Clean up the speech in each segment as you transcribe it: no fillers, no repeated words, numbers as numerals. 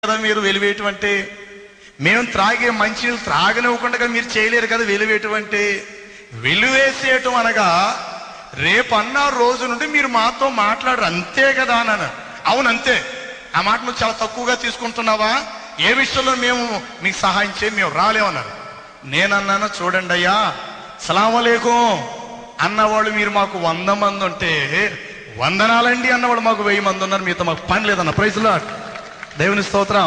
కదా మీరు వెలివేయటం అంటే. మేము త్రాగే మంచినీళ్ళు త్రాగనివ్వకుండా మీరు చేయలేరు కదా వెలివేయటం అంటే. వెలివేసేయటం అనగా రేపన్న రోజు నుండి మీరు మాతో మాట్లాడరు అంతే కదా అన్నాను. అవును అంతే. ఆ మాట నువ్వు చాలా తక్కువగా తీసుకుంటున్నావా, ఏ విషయంలో మేము మీకు సహాయం చేయి, మేము రాలేమన్నారు. నేనన్నాను, చూడండి అయ్యా, సలామలేకుం అన్నవాళ్ళు మీరు మాకు 100 మంది ఉంటే, వందనాలండి అన్నవాళ్ళు మాకు 1000 మంది ఉన్నారు, మీతో మాకు పని లేదన్న. ప్రైజ్ లార్డ్, దేవుని స్తోత్రం.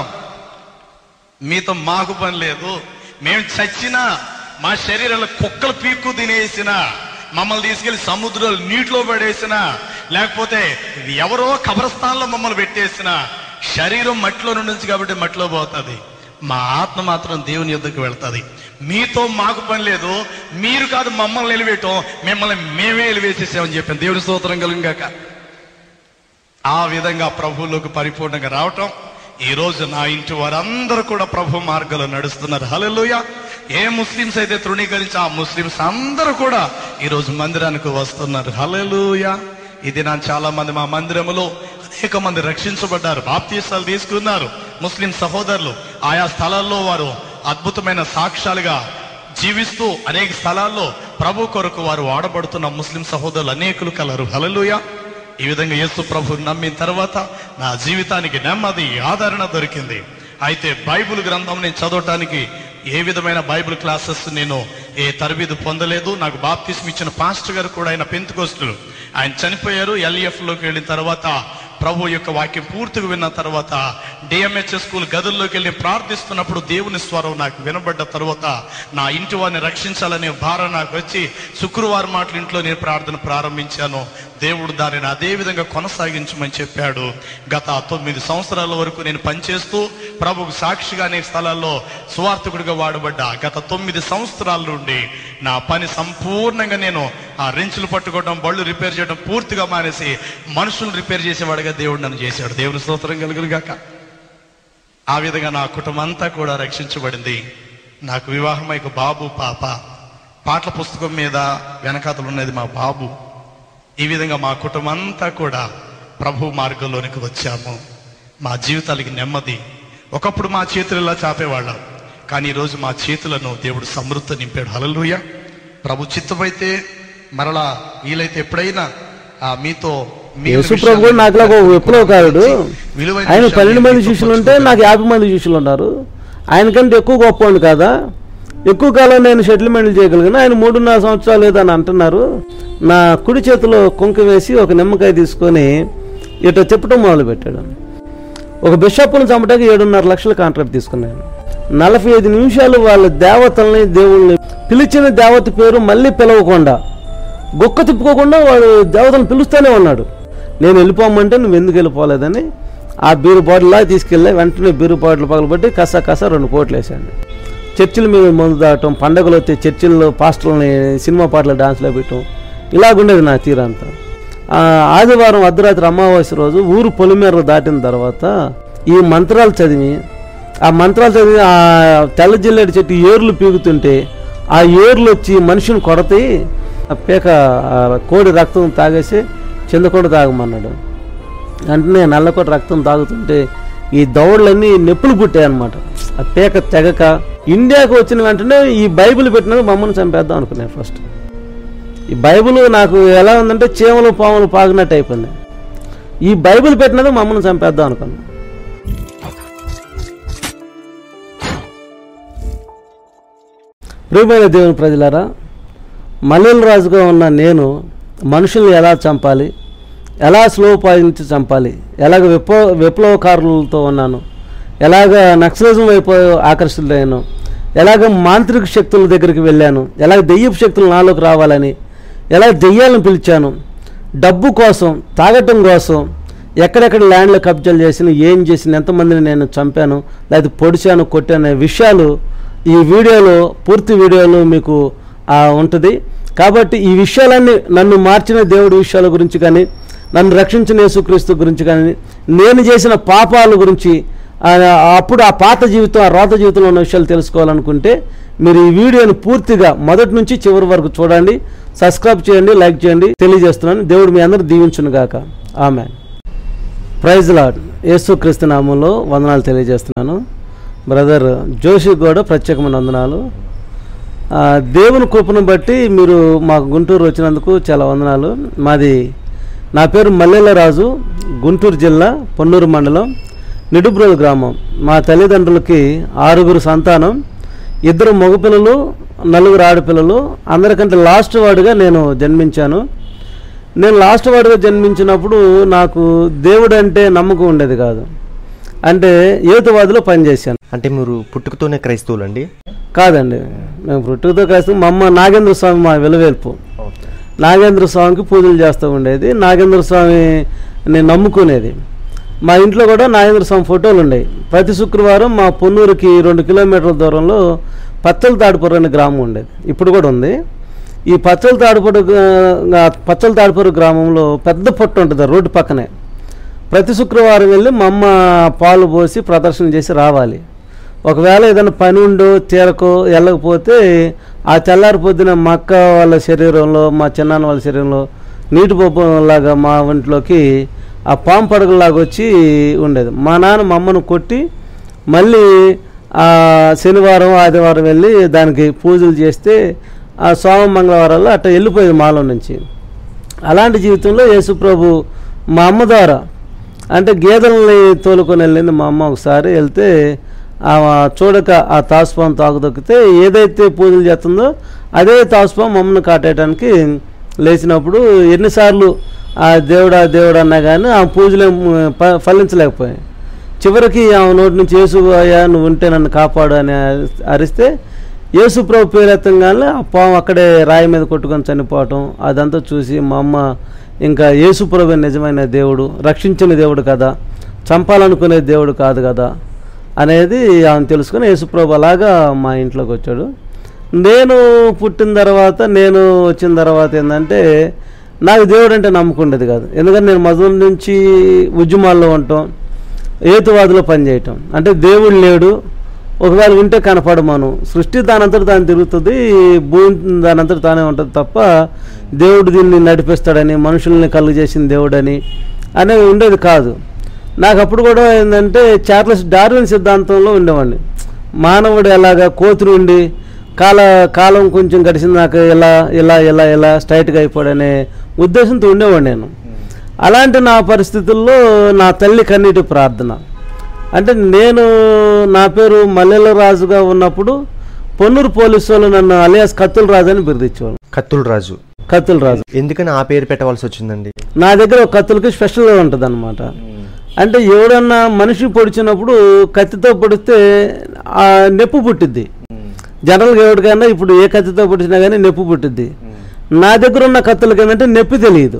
మీతో మాకు పని లేదు. మేము చచ్చినా, మా శరీరాలు కుక్కలు పీక్కు తినేసిన, మమ్మల్ని తీసుకెళ్లి సముద్రాలు నీటిలో పడేసిన, లేకపోతే ఎవరో కబరస్థానంలో మమ్మల్ని పెట్టేసిన, శరీరం మట్టిలో నుంచి కాబట్టి మట్టిలో పోతుంది, మా ఆత్మ మాత్రం దేవుని యొద్దకు వెళ్తుంది. మీతో మాకు పని లేదు, మీరు కాదు మమ్మల్ని నిలవేయటం, మిమ్మల్ని మేమే నిలవేసేసామని చెప్పాను. దేవుని స్తోత్రం కలుగుగాక. ఆ విధంగా ప్రభువులోకి పరిపూర్ణంగా రావటం, ఈ రోజు నా ఇంటి వారందరూ కూడా ప్రభు మార్గంలో నడుస్తున్నారు. హల్లెలూయా. ఏ ముస్లిమ్స్ అయితే తృణీకరించి ఆ ముస్లిమ్స్ అందరూ కూడా ఈ రోజు మందిరానికి వస్తున్నారు. హల్లెలూయా. ఇది నా చాలా మంది మా మందిరములో అనేక మంది రక్షించబడ్డారు, బాప్తీసాలు తీసుకున్నారు. ముస్లిం సహోదరులు ఆయా స్థలాల్లో వారు అద్భుతమైన సాక్ష్యాలుగా జీవిస్తూ అనేక స్థలాల్లో ప్రభు కొరకు వారు వాడబడుతున్న ముస్లిం సహోదరులు అనేకులు కలరు. హల్లెలూయా. ఈ విధంగా యేసు ప్రభు నమ్మిన తర్వాత నా జీవితానికి నెమ్మది, ఆదరణ దొరికింది. అయితే బైబిల్ గ్రంథం నేను చదవటానికి ఏ విధమైన బైబిల్ క్లాసెస్ నేను ఏ తరబీదు పొందలేదు. నాకు బాప్తిస్మ ఇచ్చిన పాస్టర్ గారు కూడా ఆయన పెంతెకోస్తులు, ఆయన చనిపోయారు. LEF లోకి వెళ్ళిన తర్వాత ప్రభు యొక్క వాక్యం పూర్తిగా విన్న తర్వాత DMHS స్కూల్ గదుల్లోకి వెళ్ళి ప్రార్థిస్తున్నప్పుడు దేవుని స్వరం నాకు వినబడ్డ తర్వాత నా ఇంటి వారిని రక్షించాలనే భారం నాకు వచ్చి శుక్రవారం మాటలు ఇంట్లో నేను ప్రార్థన ప్రారంభించాను. దేవుడు దానిని అదే విధంగా కొనసాగించమని చెప్పాడు. గత 9 సంవత్సరాల వరకు నేను పనిచేస్తూ ప్రభుకు సాక్షిగా అనేక స్థలాల్లో సువార్థకుడిగా వాడబడ్డ గత 9 సంవత్సరాల నుండి నా పని సంపూర్ణంగా నేను ఆ రెంచులు పట్టుకోవడం, బళ్ళు రిపేర్ చేయడం పూర్తిగా మానేసి మనుషులు రిపేర్ చేసేవాడుగా దేవుడు నన్ను చేశాడు. దేవుని స్తోత్రం కలుగుగాక. ఆ విధంగా నా కుటుంబం అంతా కూడా రక్షించబడింది. నాకు వివాహమై ఒక బాబు, పాప. పాటల పుస్తకం మీద వెనకాతలు ఉన్నది మా బాబు. ఈ విధంగా మా కుటుంబం అంతా కూడా ప్రభు మార్గంలోనికి వచ్చాము. మా జీవితాలకి నెమ్మది. ఒకప్పుడు మా చేతులు ఇలా చాపేవాళ్ళం, కానీ ఈరోజు మా చేతులను దేవుడు సమృద్ధి నింపాడు. హల్లెలూయా. ప్రభు చిత్తమైతే మరలా వీలైతే ఎప్పుడైనా మీతో యేసుప్రభు కూడా నాకులాగా విప్లవకారుడు. ఆయన 12 మంది శిష్యులు ఉంటే నాకు 50 మంది శిష్యులు ఉన్నారు. ఆయనకంటే ఎక్కువ గొప్పవాడు కదా. ఎక్కువ కాలం నేను సెటిల్మెంట్లు చేయగలిగాను, ఆయన 3.5 సంవత్సరాలు లేదని అంటున్నారు. నా కుడి చేతిలో కుంకుమ వేసి ఒక నిమ్మకాయ తీసుకొని ఇట్లా చెప్పడం మొదలుపెట్టాడు. ఒక బిషప్ను చంపడానికి 7.5 లక్షల కాంట్రాక్ట్ తీసుకున్నాను. 45 నిమిషాలు వాళ్ళ దేవతల్ని, దేవుళ్ళని పిలిచిన దేవత పేరు మళ్ళీ పిలవకుండా, గుక్క తిప్పుకోకుండా వాడు దేవతలను పిలుస్తూనే ఉన్నాడు. నేను వెళ్ళిపోమంటే నువ్వు ఎందుకు వెళ్ళిపోలేదని ఆ బీరు బాటిల్లా తీసుకెళ్ళి వెంటనే బీరు బాటిల్ పగలబట్టి కసా 2 కోట్లు వేసాను. చర్చిల మీద మందు దాటం, పండగలు వస్తే చర్చిల్లో పాస్టర్లని సినిమా పాటలు డాన్స్లో పెట్టడం, ఇలాగుండేది నా తీరంతా. ఆదివారం అర్ధరాత్రి అమావాస్య రోజు ఊరు పొలిమేర దాటిన తర్వాత ఈ మంత్రాలు చదివి ఆ తెల్ల జిల్లేడు చెట్టు ఏర్లు పీగుతుంటే ఆ ఏర్లు వచ్చి మనిషిని కొడతాయి, పేక కోడి రక్తం తాగేసి చిందకొండ తాగమన్నాడు. వెంటనే నల్లకోట రక్తం తాగుతుంటే ఈ దౌడలన్నీ నొప్పులు పుట్టాయి అన్నమాట. ఆ పేక తెగక ఇండియాకు వచ్చిన వెంటనే ఈ బైబిల్ పెట్టినందుకు మమ్మల్ని చంపేద్దాం అనుకున్నాను. ఫస్ట్ ఈ బైబిల్ నాకు ఎలా ఉందంటే చీమలు పాములు పాగినట్టు అయిపోయింది. ఈ బైబిల్ పెట్టినందుకు మమ్మల్ని చంపేద్దాం అనుకున్నాను. ప్రియమైన దేవుని ప్రజలారా, మల్లెల రాజుగా ఉన్న నేను మనుషుల్ని ఎలా చంపాలి, ఎలా స్లోపాయించి చంపాలి, ఎలాగ విప్లవకారులతో ఉన్నాను, ఎలాగ నక్సలిజం వైపు ఆకర్షితులయ్యాను, ఎలాగ మాంత్రిక శక్తుల దగ్గరికి వెళ్ళాను, ఎలాగ దెయ్యపు శక్తులు నాలోకి రావాలని, ఎలా దెయ్యాలను పిలిచాను, డబ్బు కోసం, తాగటం కోసం ఎక్కడెక్కడ ల్యాండ్లో కబ్జాలు చేసిన, ఏం చేసిన, ఎంతమందిని నేను చంపాను, లేదా పొడిచాను, కొట్టాను విషయాలు ఈ వీడియోలో, పూర్తి వీడియోలో మీకు ఉంటుంది. కాబట్టి ఈ విషయాలన్నీ నన్ను మార్చిన దేవుడి విషయాల గురించి కానీ, నన్ను రక్షించిన యేసుక్రీస్తు గురించి కానీ, నేను చేసిన పాపాల గురించి, అప్పుడు ఆ పాత జీవితం, ఆ రోత జీవితంలో ఉన్న విషయాలు తెలుసుకోవాలనుకుంటే మీరు ఈ వీడియోని పూర్తిగా మొదటి నుంచి చివరి వరకు చూడండి, సబ్స్క్రైబ్ చేయండి, లైక్ చేయండి తెలియజేస్తున్నాను. దేవుడు మీ అందరూ దీవించును గాక. ఆమేన్. Praise lord. యేసుక్రీస్తు నామంలో వందనాలు తెలియజేస్తున్నాను. బ్రదర్ జోషి కూడా ప్రత్యేకమైన వందనాలు. దేవుని కృపను బట్టి మీరు మాకు గుంటూరు వచ్చినందుకు చాలా వందనాలు. నా పేరు మల్లెల రాజు, గుంటూరు జిల్లా పొన్నూరు మండలం నిడుబ్రోలు గ్రామం. మా తల్లిదండ్రులకి 6 సంతానం, 2 మగపిల్లలు, 4 ఆడపిల్లలు. అందరికంటే లాస్ట్ వాడుగా నేను జన్మించాను. నేను లాస్ట్ వాడుగా జన్మించినప్పుడు నాకు దేవుడు అంటే నమ్మకం ఉండేది కాదు. అంటే యేతువాదిలో పనిచేశాను. అంటే మీరు పుట్టుకతోనే క్రైస్తవులు అండి? కాదండి, మేము పుట్టుకతో క్రైస్తవం. మా అమ్మ నాగేంద్ర స్వామి, మా వెలువేల్పు నాగేంద్ర స్వామికి పూజలు చేస్తూ ఉండేది. నాగేంద్ర స్వామిని నమ్ముకునేది. మా ఇంట్లో కూడా నాగేంద్ర స్వామి ఫోటోలు ఉండేవి. ప్రతి శుక్రవారం మా పొన్నూరుకి 2 కిలోమీటర్ల దూరంలో పచ్చల తాడిపురం అనే గ్రామం ఉండేది, ఇప్పుడు కూడా ఉంది. ఈ పచ్చల తాడిపురం గ్రామంలో పెద్ద పొట్టు ఉంటుంది రోడ్డు పక్కనే. ప్రతి శుక్రవారం వెళ్ళి మా అమ్మ పాలు పోసి ప్రదర్శన చేసి రావాలి. ఒకవేళ ఏదైనా పని ఉండో తీరకో వెళ్ళకపోతే ఆ తెల్లారి పొద్దున మా అక్క వాళ్ళ శరీరంలో, మా చిన్నాన్న వాళ్ళ శరీరంలో నీటి పప్పులాగా మా ఒంట్లోకి ఆ పాము పడగలాగా వచ్చి ఉండేది. మా నాన్న మా అమ్మను కొట్టి మళ్ళీ శనివారం ఆదివారం వెళ్ళి దానికి పూజలు చేస్తే ఆ సోమ మంగళవారాల్లో అట్లా వెళ్ళిపోయేది మాలో నుంచి. అలాంటి జీవితంలో యేసుప్రభు మా అమ్మ ద్వారా, అంటే గేదెలని తోలుకొని వెళ్ళింది మా అమ్మ. ఒకసారి వెళ్తే చూడక ఆ తాసుపాం తాకుదొక్కితే ఏదైతే పూజలు చేస్తుందో అదే తాసుపాం మమ్మల్ని కాటేయడానికి లేచినప్పుడు ఎన్నిసార్లు ఆ దేవుడా దేవుడా అన్నా కానీ ఆ పూజలు ఫలించలేకపోయాయి. చివరికి ఆమె నోటి నుంచి యేసు అయ్యా నువ్వు ఉంటే నన్ను కాపాడు అని అరిస్తే యేసుప్రభు పేరెత్తంగానే ఆ పాము అక్కడే రాయి మీద కొట్టుకొని చనిపోవటం అదంతా చూసి మా అమ్మ ఇంకా యేసుప్రభు నిజమైన దేవుడు, రక్షించిన దేవుడు కదా, చంపాలనుకునే దేవుడు కాదు కదా అనేది ఆమె తెలుసుకొని యేసుప్రభు అలాగా మా ఇంట్లోకి వచ్చాడు. నేను వచ్చిన తర్వాత ఏంటంటే నాకు దేవుడు అంటే నమ్మకం ఉండేది కాదు. ఎందుకంటే నేను మొదటి నుంచి ఉద్యమాల్లో ఉండటం, హేతువాదిలో పనిచేయటం. అంటే దేవుడు లేడు, ఒకవేళ ఉంటే కనపడమను, సృష్టి దానంతటి తాను తిరుగుతుంది, భూమి దానంతటి తానే ఉంటుంది తప్ప దేవుడు దీన్ని నడిపిస్తాడని, మనుషుల్ని కలుగు చేసిన దేవుడని అనేవి ఉండేది కాదు. నాకు అప్పుడు కూడా ఏంటంటే చార్లెస్ డార్విన్ సిద్ధాంతంలో ఉండేవాడిని. మానవుడు ఎలాగా కోతులు ఉండి కాలం కొంచెం గడిచిందాక ఇలా స్ట్రైట్గా అయిపోడనే ఉద్దేశంతో ఉండేవాడు నేను. అలాంటి నా పరిస్థితుల్లో నా తల్లి కన్నీటి ప్రార్థన. అంటే నా పేరు మల్లెల రాజుగా ఉన్నప్పుడు పొన్నూరు పోలీసు వాళ్ళు నన్ను అలియాస్ కత్తుల రాజు అని బిరుదిచ్చేవాళ్ళు. కత్తుల రాజు ఎందుకని ఆ పేరు పెట్టవలసి వచ్చిందండి? నా దగ్గర ఒక కత్తులకి స్పెషల్గా ఉంటుంది అనమాట. అంటే ఎవడన్నా మనిషి పొడిచినప్పుడు కత్తితో పొడిస్తే ఆ నొప్పి పుట్టిద్ది. జనరల్గా ఎవరికైనా ఇప్పుడు ఏ కత్తితో పొడిచినా కానీ నొప్పి పుట్టిద్ది. నా దగ్గర ఉన్న కత్తులకి ఏంటంటే నొప్పి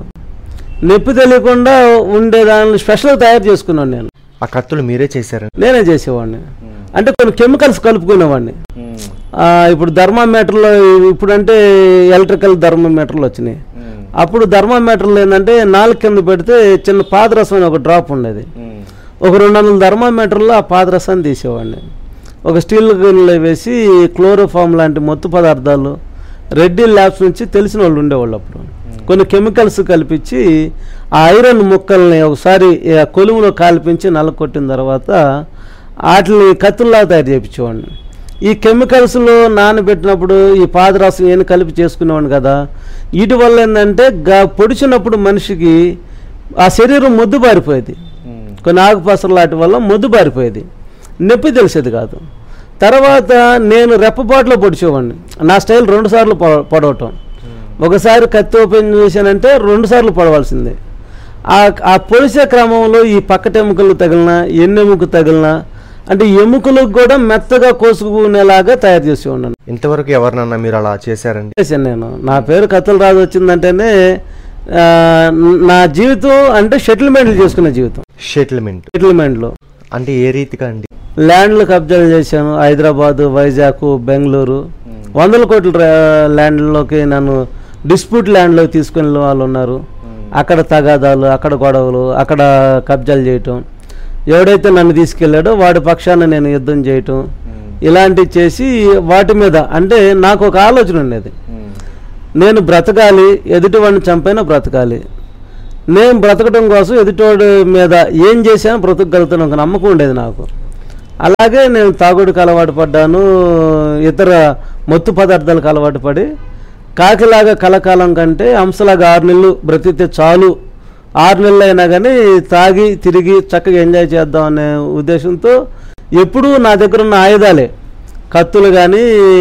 తెలియకుండా ఉండేదాన్ని స్పెషల్గా తయారు చేసుకున్నాను నేను. ఆ కత్తులు మీరే చేశారు? నేనే చేసేవాడిని. అంటే కొన్ని కెమికల్స్ కలుపుకునేవాడిని. ఇప్పుడు థర్మామీటర్లో, ఇప్పుడంటే ఎలక్ట్రికల్ థర్మామీటర్లు వచ్చినాయి. అప్పుడు థర్మామీటర్లు ఏంటంటే 4 కింద పెడితే చిన్న పాదరసం అని ఒక డ్రాప్ ఉండేది. ఒక 200 థర్మామీటర్లో ఆ పాదరసాన్ని తీసేవాడిని. ఒక స్టీల్ గిన్నెలో వేసి క్లోరోఫామ్ లాంటి మత్తు పదార్థాలు రెడ్డి ల్యాబ్స్ నుంచి తెలిసిన వాళ్ళు ఉండేవాళ్ళు. అప్పుడు కొన్ని కెమికల్స్ కల్పించి ఆ ఐరన్ ముక్కల్ని ఒకసారి కొలుములో కాల్పించి నల్లకొట్టిన తర్వాత వాటిని కత్తుల్లా తయారు చేయించేవాడిని. ఈ కెమికల్స్లో నానబెట్టినప్పుడు ఈ పాదరసం ఏం కలిపి చేసుకునేవాడిని కదా. వీటి వల్ల ఏంటంటే పొడిచినప్పుడు మనిషికి ఆ శరీరం మొద్దు బారిపోయేది. కొన్ని ఆకుపసరు లాంటి వల్ల మొద్దు బారిపోయేది, నొప్పి తెలిసేది కాదు. తర్వాత నేను రెప్పపాటులో పొడిచేవాడిని. నా స్టైల్ 2 సార్లు పొడవటం. ఒకసారి కత్తి ఓపెన్ చేశానంటే 2 సార్లు పొడవాల్సిందే. ఆ పొడిసే క్రమంలో ఈ పక్కట ఎముకలు తగిలినా, ఎన్నెముక తగిలినా, అంటే ఎముకలకు కూడా మెత్తగా కోసుకునేలాగా తయారు చేసి ఉన్నాను. ఇంతవరకు ఎవరినన్నా మీరు అలా చేశారండి? చేశాను నేను. నా పేరు కత్తుల రాజు వచ్చిందంటేనే నా జీవితం అంటే సెటిల్మెంట్లు చేసుకునే జీవితం. సెటిల్మెంట్లో అంటే ఏ రీతిగా అండి? ల్యాండ్లు కబ్జాలు చేశాను. హైదరాబాదు, వైజాగ్, బెంగళూరు 100 కోట్ల ల్యాండ్లోకి నన్ను డిస్ప్యూట్ ల్యాండ్లోకి తీసుకునే వాళ్ళు ఉన్నారు. అక్కడ తగాదాలు, అక్కడ గొడవలు, అక్కడ కబ్జాలు చేయటం. ఎవడైతే నన్ను తీసుకెళ్ళాడో వాడి పక్షాన నేను యుద్ధం చేయటం, ఇలాంటివి చేసి వాటి మీద అంటే నాకు ఒక ఆలోచన ఉండేది. నేను బ్రతకాలి, ఎదుటివాడిని చంపైనా బ్రతకాలి. నేను బ్రతకడం కోసం ఎదుటోడి మీద ఏం చేశాను బ్రతకగలుగుతాను ఒక నమ్మకం ఉండేది నాకు. అలాగే నేను తాగుడికి అలవాటు పడ్డాను, ఇతర మత్తు పదార్థాలకు అలవాటు పడి కాకిలాగా కలకాలం కంటే హంసలాగా 6 నెలలు బ్రతికితే చాలు, 6 నెలలు అయినా కానీ తాగి తిరిగి చక్కగా ఎంజాయ్ చేద్దాం అనే ఉద్దేశంతో ఎప్పుడూ నా దగ్గర ఉన్న ఆయుధాలే, కత్తులు కానీ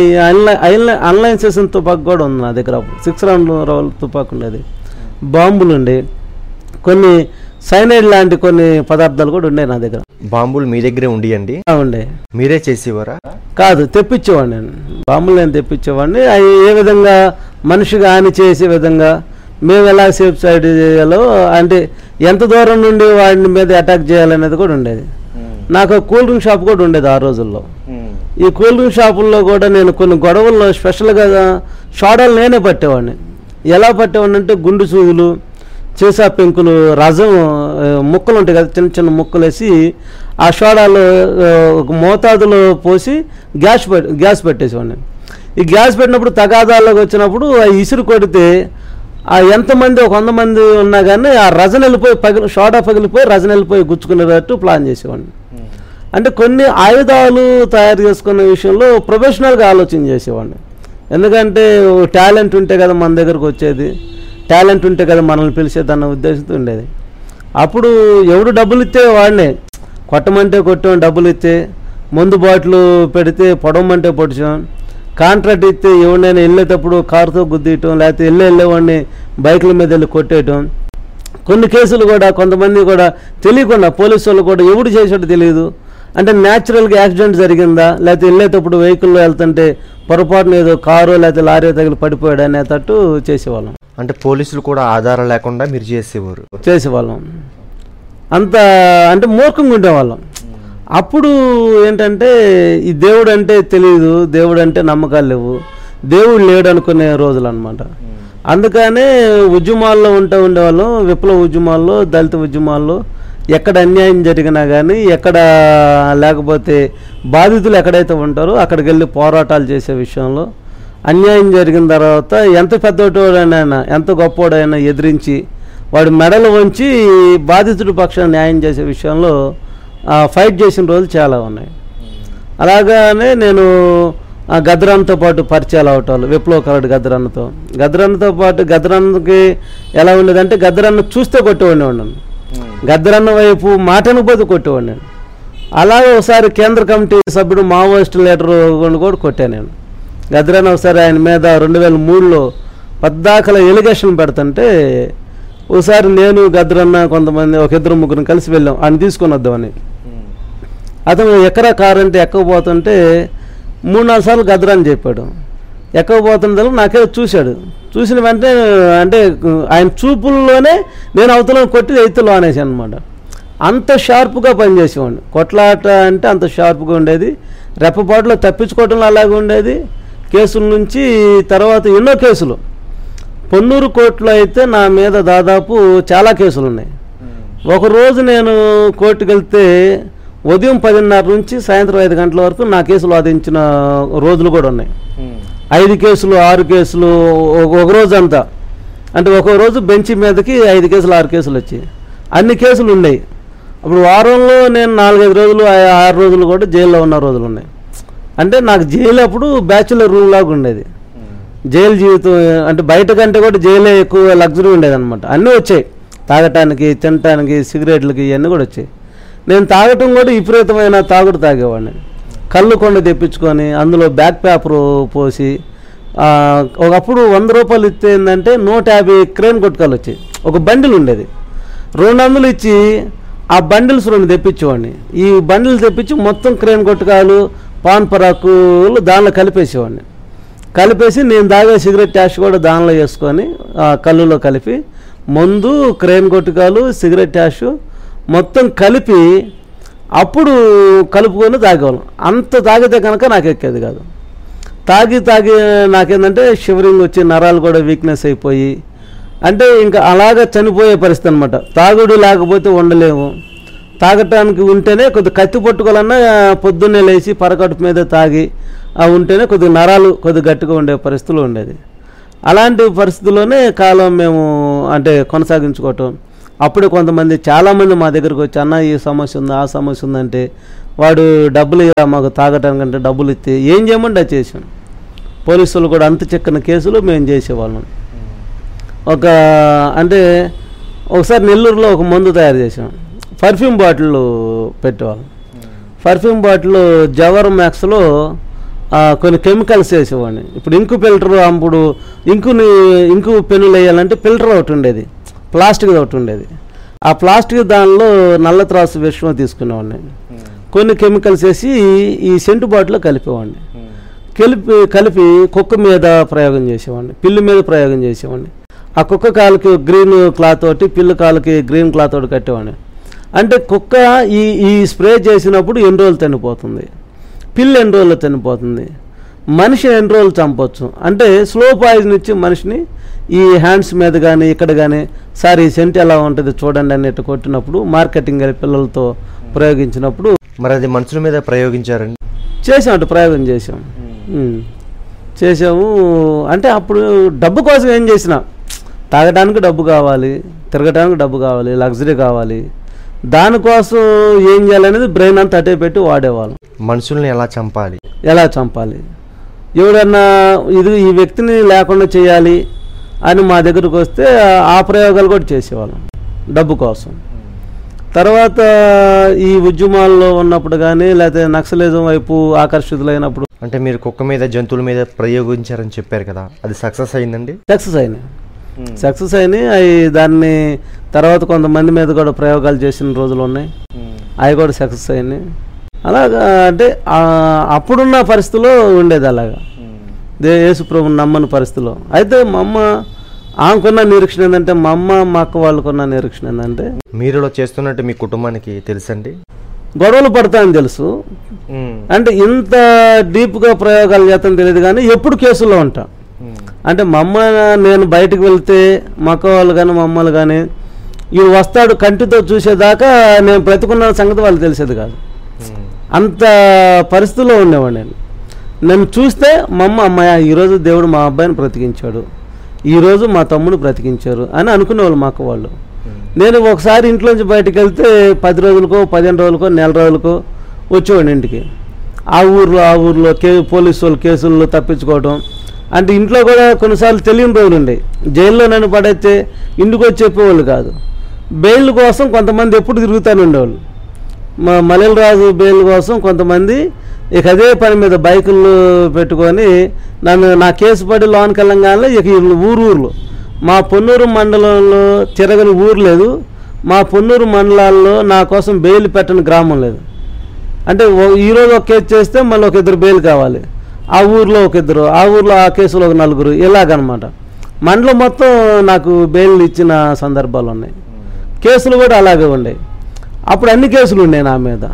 అన్లైన్సేషన్ తుపాకు కూడా ఉంది నా దగ్గర. 6 రౌండ్ తుపాకు ఉండేది, బాంబులు ఉండే, కొన్ని సైనైడ్ లాంటి కొన్ని పదార్థాలు కూడా ఉండే నా దగ్గర. బాంబులు మీ దగ్గరే ఉండియండి? ఉండే. మీరే చేసేవారా? కాదు, తెప్పించేవాడిని నేను. బాంబులు నేను తెప్పించేవాడిని. అవి ఏ విధంగా మనిషిగా హాని చేసే విధంగా మేము ఎలా సేఫ్ సైడ్ చేయాలో, అంటే ఎంత దూరం నుండి వాడి మీద అటాక్ చేయాలనేది కూడా ఉండేది. నాకు కూల్ డ్రింక్ షాప్ కూడా ఉండేది ఆ రోజుల్లో. ఈ కూల్ డ్రింక్ షాపుల్లో కూడా నేను కొన్ని గొడవల్లో స్పెషల్గా సోడాలు నేనే పట్టేవాడిని. ఎలా పట్టేవాడిని అంటే గుండు సూదులు, చేసా పెంకులు, రసం ముక్కలు ఉంటాయి కదా, చిన్న చిన్న ముక్కలు వేసి ఆ సోడాలు మోతాదులో పోసి గ్యాస్ పెట్టేసేవాడిని. ఈ గ్యాస్ పెట్టినప్పుడు తగాదాల్లోకి వచ్చినప్పుడు ఆ ఇసురు కొడితే ఆ ఎంతమంది, ఒక 100 మంది ఉన్నా కానీ ఆ రజన వెళ్ళిపోయి సోడా పగిలిపోయి రజన వెళ్ళిపోయి గుచ్చుకునేటట్టు ప్లాన్ చేసేవాడిని. అంటే కొన్ని ఆయుధాలు తయారు చేసుకునే విషయంలో ప్రొఫెషనల్గా ఆలోచన చేసేవాడిని. ఎందుకంటే టాలెంట్ ఉంటే కదా మన దగ్గరకు వచ్చేది, టాలెంట్ ఉంటే కదా మనల్ని పిలిచేది అన్న ఉద్దేశంతో ఉండేది. అప్పుడు ఎవడు డబ్బులు ఇస్తే వాడినే కొట్టమంటే కొట్టాం, డబ్బులు ఇస్తే మందు బాటిల్ పెడితే పొడవమంటే పొడిచాం, కాంట్రాక్ట్ ఇస్తే ఎవరినైనా వెళ్ళేటప్పుడు కారుతో గుద్దీయటం, లేకపోతే వెళ్ళేవాడిని బైకుల మీద వెళ్ళి కొట్టేయటం. కొన్ని కేసులు కూడా కొంతమంది కూడా తెలియకుండా పోలీసు వాళ్ళు కూడా ఎవడు చేసాడో తెలియదు, అంటే న్యాచురల్గా యాక్సిడెంట్ జరిగిందా, లేకపోతే వెళ్ళేటప్పుడు వెహికల్లో వెళ్తుంటే పొరపాటున ఏదో కారు లేకపోతే లారీ తగిలి పడిపోయాడు అనేటట్టు చేసేవాళ్ళం. అంటే పోలీసులు కూడా ఆధారం లేకుండా మీరు చేసేవాళ్ళం. అంత అంటే మూర్ఖంగా ఉండేవాళ్ళం. అప్పుడు ఏంటంటే ఈ దేవుడు అంటే తెలియదు, దేవుడు అంటే నమ్మకాలు లేవు, దేవుడు లేడు అనుకునే రోజులు అనమాట. అందుకనే ఉద్యమాల్లో ఉండేవాళ్ళం. విప్లవ ఉద్యమాల్లో, దళిత ఉద్యమాల్లో ఎక్కడ అన్యాయం జరిగినా కానీ, ఎక్కడ లేకపోతే బాధితులు ఎక్కడైతే ఉంటారో అక్కడికి వెళ్ళి పోరాటాలు చేసే విషయంలో, అన్యాయం జరిగిన తర్వాత ఎంత పెద్దోడైనా ఎంత గొప్పోడైనా ఎదిరించి వాడి మెడలు వంచి బాధితుడి పక్షాన న్యాయం చేసే విషయంలో ఫైట్ చేసిన రోజులు చాలా ఉన్నాయి. అలాగానే నేను గద్రన్నతో పాటు పరిచయాలు అవటాలు, విప్లవకారుడు గద్రన్నతో పాటు గద్రన్నకి ఎలా ఉండేదంటే గద్రన్న చూస్తే కొట్టేవాడిని ఉన్నాను, గద్రన్న వైపు మాటనుపోతే కొట్టేవాడిని నేను. అలాగే ఒకసారి కేంద్ర కమిటీ సభ్యుడు మావోయిస్ట్ లీడర్ కూడా కొట్టాను నేను. గద్రన్న ఒకసారి ఆయన మీద 2003లో పద్దాకల ఎలిగేషన్ పెడుతుంటే ఒకసారి నేను గద్రన్న కొంతమంది ఒక 2-3 కలిసి వెళ్ళాం ఆయన తీసుకొని వద్దామని. అతను ఎక్కరా కారు అంటే ఎక్కకపోతుంటే 3-4 సార్లు గద్రన్న చెప్పాడు. ఎక్కకపోతున్న నాకే చూసిన వెంటనే అంటే ఆయన చూపుల్లోనే నేను అవతలను కొట్టి ఎత్తులో అనేసాను అనమాట. అంత షార్ప్గా పనిచేసేవాడిని. కొట్లాట అంటే అంత షార్ప్గా ఉండేది. రెప్పపాటులో తప్పించుకోవటంలో అలాగే ఉండేది. కేసుల నుంచి తర్వాత ఎన్నో కేసులు, పొన్నూరు కోర్టులో అయితే నా మీద దాదాపు చాలా కేసులు ఉన్నాయి. ఒకరోజు నేను కోర్టుకు వెళ్తే ఉదయం 10:30 నుంచి సాయంత్రం 5 గంటల వరకు నా కేసులు వాదించిన రోజులు కూడా ఉన్నాయి. 5 కేసులు 6 కేసులు ఒక రోజు అంతా, అంటే ఒక రోజు బెంచ్ మీదకి 5 కేసులు 6 కేసులు వచ్చాయి. అన్ని కేసులు ఉన్నాయి. అప్పుడు వారంలో నేను 4-5 రోజులు 6 రోజులు కూడా జైల్లో ఉన్న రోజులు ఉన్నాయి. అంటే నాకు జైలు అప్పుడు బ్యాచులర్ రూమ్ లాగా ఉండేది. జైలు జీవితం అంటే బయట కంటే కూడా జైలే ఎక్కువ లగ్జరీ ఉండేది అనమాట. అన్నీ వచ్చాయి, తాగటానికి, తినటానికి, సిగరెట్లకి ఇవన్నీ కూడా వచ్చాయి. నేను తాగటం కూడా విపరీతమైన తాగుడు తాగేవాడిని. కళ్ళు కొండ తెప్పించుకొని అందులో బ్యాక్ పేపరు పోసి ఒకప్పుడు 100 రూపాయలు ఇస్తే ఏంటంటే 150 క్రేన్ గుట్కాలు వచ్చాయి. ఒక బండిల్ ఉండేది, 200 ఇచ్చి ఆ బండిల్స్ 2 తెప్పించేవాడిని. ఈ బండిల్ తెప్పించి మొత్తం క్రేన్ గుట్కాలు, పాన్ పరాకులు దానిలో కలిపేసి నేను తాగే సిగరెట్ ట్యాష్ కూడా దానిలో వేసుకొని కళ్ళులో కలిపి మందు, క్రేన్ గుట్కాలు, సిగరెట్ ట్యాష్ మొత్తం కలిపి అప్పుడు కలుపుకొని తాగేవాళ్ళం. అంత తాగితే కనుక నాకు ఎక్కేది కాదు. తాగి నాకేంటంటే షివరింగ్ వచ్చి నరాలు కూడా వీక్నెస్ అయిపోయి, అంటే ఇంకా అలాగా చనిపోయే పరిస్థితి అనమాట. తాగుడు లేకపోతే ఉండలేము, తాగటానికి ఉంటేనే కొద్దిగా కత్తి పట్టుకోవాలన్నా పొద్దున్నే లేచి పరకట్టు మీద తాగి ఉంటేనే కొద్దిగా నరాలు కొద్దిగా గట్టిగా ఉండే పరిస్థితులు ఉండేది. అలాంటి పరిస్థితుల్లోనే కాలం మేము అంటే కొనసాగించుకోవటం. అప్పుడే కొంతమంది చాలామంది మా దగ్గరకు వచ్చి అన్న ఈ సమస్య ఉంది ఆ సమస్య ఉందంటే వాడు డబ్బులు ఇవ్వరా మాకు తాగటానికంటే డబ్బులు ఇస్తే ఏం చేయమంటే అది చేసాం. పోలీసులు కూడా అంత చిక్కని కేసులు మేము చేసేవాళ్ళం. అంటే ఒకసారి నెల్లూరులో ఒక మందు తయారు చేసాం. Perfume bottle పెట్టేవాళ్ళం. పర్ఫ్యూమ్ బాటిల్ జవర్ మ్యాక్స్లో కొన్ని కెమికల్స్ వేసేవాడిని. ఇప్పుడు ఇంకు ఫిల్టర్, అప్పుడు ఇంకు పెన్నులు వేయాలంటే ఫిల్టర్ ఒకటి ఉండేది, ప్లాస్టిక్ ఒకటి ఉండేది. ఆ ప్లాస్టిక్ దానిలో నల్ల త్రాసు విషయం తీసుకునేవాడిని. కొన్ని కెమికల్స్ వేసి ఈ సెంటు బాటిల్లో కలిపేవాడిని. కలిపి కుక్క మీద ప్రయోగం చేసేవాడిని, పిల్లి మీద ప్రయోగం చేసేవాడిని. ఆ కుక్క కాలుకి గ్రీన్ క్లాత్ ఒకటి, పిల్లి కాలుకి గ్రీన్ క్లాత్ ఒకటి కట్టేవాడిని. అంటే కుక్క ఈ స్ప్రే చేసినప్పుడు ఎన్ని రోజులు చనిపోతుంది, పిల్లి ఎన్ని రోజులు చనిపోతుంది, మనిషి ఎన్ని రోజులు చంపవచ్చు. అంటే స్లో పాయిజన్ ఇచ్చి మనిషిని ఈ హ్యాండ్స్ మీద కానీ ఇక్కడ కానీ సార్ ఈ సెంట్ ఎలా ఉంటుంది చూడండి అన్నట్టు కొట్టినప్పుడు, మార్కెటింగ్ పిల్లలతో ప్రయోగించినప్పుడు. మరి అది మనుషుల మీద ప్రయోగించారండి? చేసాం, ప్రయోగం చేసాము. అంటే అప్పుడు డబ్బు కోసం ఏం చేసినా, తాగడానికి డబ్బు కావాలి, తిరగడానికి డబ్బు కావాలి, లగ్జరీ కావాలి, దానికోసం ఏం చేయాలనేది బ్రెయిన్ అంతా అటే పెట్టి వాడేవాళ్ళం. మనుషుల్ని ఎలా చంపాలి, ఎవడన్నా ఈ వ్యక్తిని లేకుండా చేయాలి అని మా దగ్గరకు వస్తే ఆ ప్రయోగాలు కూడా చేసేవాళ్ళం డబ్బు కోసం. తర్వాత ఈ ఉద్యమాల్లో ఉన్నప్పుడు కానీ లేకపోతే నక్సలిజం వైపు ఆకర్షితులైనప్పుడు. అంటే మీరు కుక్క మీద జంతువుల మీద ప్రయోగించారని చెప్పారు కదా, అది సక్సెస్ అయిందండి? సక్సెస్ అయినాయి. దాన్ని తర్వాత కొంతమంది మీద కూడా ప్రయోగాలు చేసిన రోజులు ఉన్నాయి, అవి కూడా సక్సెస్ అయినాయి. అలాగా అంటే అప్పుడున్న పరిస్థితిలో ఉండేది అలాగా, యేసుప్రభుని నమ్మని పరిస్థితిలో. అయితే మా అమ్మ ఆమెకున్న నిరీక్షణ ఏంటంటే, మా అమ్మ మా అక్క వాళ్ళకున్న నిరీక్షణ ఏంటంటే, మీరు చేస్తున్నట్టు మీ కుటుంబానికి తెలుసండి? గొడవలు పడతాయని తెలుసు. అంటే ఇంత డీప్గా ప్రయోగాలు చేస్తాను తెలియదు, కానీ ఎప్పుడు కేసుల్లో ఉంటా. అంటే మా అమ్మ నేను బయటకు వెళ్తే మా అక్క వాళ్ళు కానీ మా అమ్మలు కానీ ఇవి వస్తాడు కంటితో చూసేదాకా నేను బ్రతుకున్న సంగతి వాళ్ళు తెలిసేది కాదు. అంత పరిస్థితుల్లో ఉండేవాడు. నేను చూస్తే మా అమ్మాయ ఈరోజు దేవుడు మా అబ్బాయిని బ్రతికించాడు, ఈరోజు మా తమ్ముడు బ్రతికించారు అని అనుకునేవాళ్ళు మా అక్క వాళ్ళు. నేను ఒకసారి ఇంట్లోంచి బయటకు వెళ్తే 10 రోజులకో 15 రోజులకో నెల రోజులకో వచ్చేవాడిని ఇంటికి. ఆ ఊర్లో పోలీసు వాళ్ళు కేసుల్లో తప్పించుకోవడం. అంటే ఇంట్లో కూడా కొన్నిసార్లు తెలియని రోజులు ఉండే. జైల్లో నన్ను పడైతే ఇంటికి వచ్చి చెప్పేవాళ్ళు కాదు. బెయిల్ కోసం కొంతమంది ఎప్పుడు తిరుగుతూనే ఉండేవాళ్ళు. మల్లెల రాజు బెయిల్ కోసం కొంతమంది ఇక అదే పని మీద బైకులు పెట్టుకొని నా కేసు పడి లోనికి వెళ్ళంగానే ఇక ఊర్లో మా పొన్నూరు మండలంలో తిరగని ఊరు లేదు, మా పొన్నూరు మండలాల్లో నా కోసం బెయిల్ పెట్టని గ్రామం లేదు. అంటే ఈరోజు ఒక కేసు చేస్తే మళ్ళీ ఒక 2 బెయిల్ కావాలి, ఆ ఊర్లో ఒక 2, ఆ ఊర్లో ఆ కేసులో ఒక 4, ఇలాగనమాట. మండలం మొత్తం నాకు బెయిల్ ఇచ్చిన సందర్భాలు ఉన్నాయి. కేసులు కూడా అలాగే ఉన్నాయి. అప్పుడు అన్ని కేసులు ఉన్నాయి నా మీద.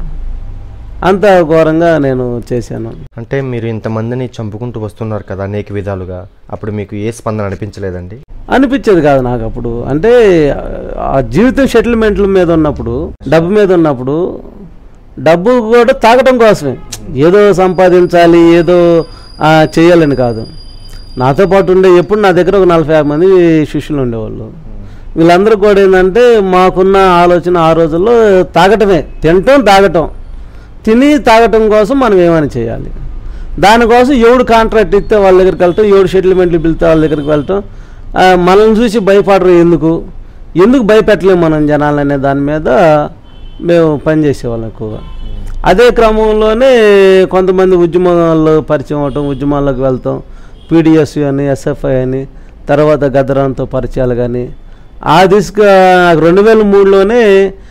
అంత ఘోరంగా నేను చేశాను. అంటే మీరు ఇంతమందిని చంపుకుంటూ వస్తున్నారు కదా అనేక విధాలుగా, అప్పుడు మీకు ఏ స్పందన అనిపించలేదండి? అనిపించేది కాదు నాకు అప్పుడు. అంటే ఆ జీవితం సెటిల్మెంట్ల మీద ఉన్నప్పుడు, డబ్బు మీద ఉన్నప్పుడు, డబ్బు కూడా తాగటం కోసమే, ఏదో సంపాదించాలి ఏదో చేయాలని కాదు. నాతో పాటు ఉండే ఎప్పుడు నా దగ్గర ఒక 40-50 మంది శిష్యులు ఉండేవాళ్ళు. వీళ్ళందరూ కూడా ఏంటంటే మాకున్న ఆలోచన ఆ రోజుల్లో తాగటమే, తాగటం, తిని తాగటం కోసం మనం ఏమైనా చేయాలి. దానికోసం ఎవడు కాంట్రాక్ట్ ఇస్తే వాళ్ళ దగ్గరికి వెళ్ళటం, ఎవడు సెటిల్మెంట్లు పిలిస్తే వాళ్ళ దగ్గరికి వెళ్ళటం, మనల్ని చూసి భయపడరు, ఎందుకు భయపెట్టలేము మనం జనాలనే దాని మీద మేము పనిచేసేవాళ్ళం ఎక్కువగా. అదే క్రమంలోనే కొంతమంది ఉద్యమాల్లో పరిచయం అవటం, ఉద్యమాల్లోకి వెళ్తాం, పీడిఎస్ అని ఎస్ఎఫ్ఐ అని, తర్వాత గద్దరంతో పరిచయాలు కానీ. ఆ దిశగా 2003లోనే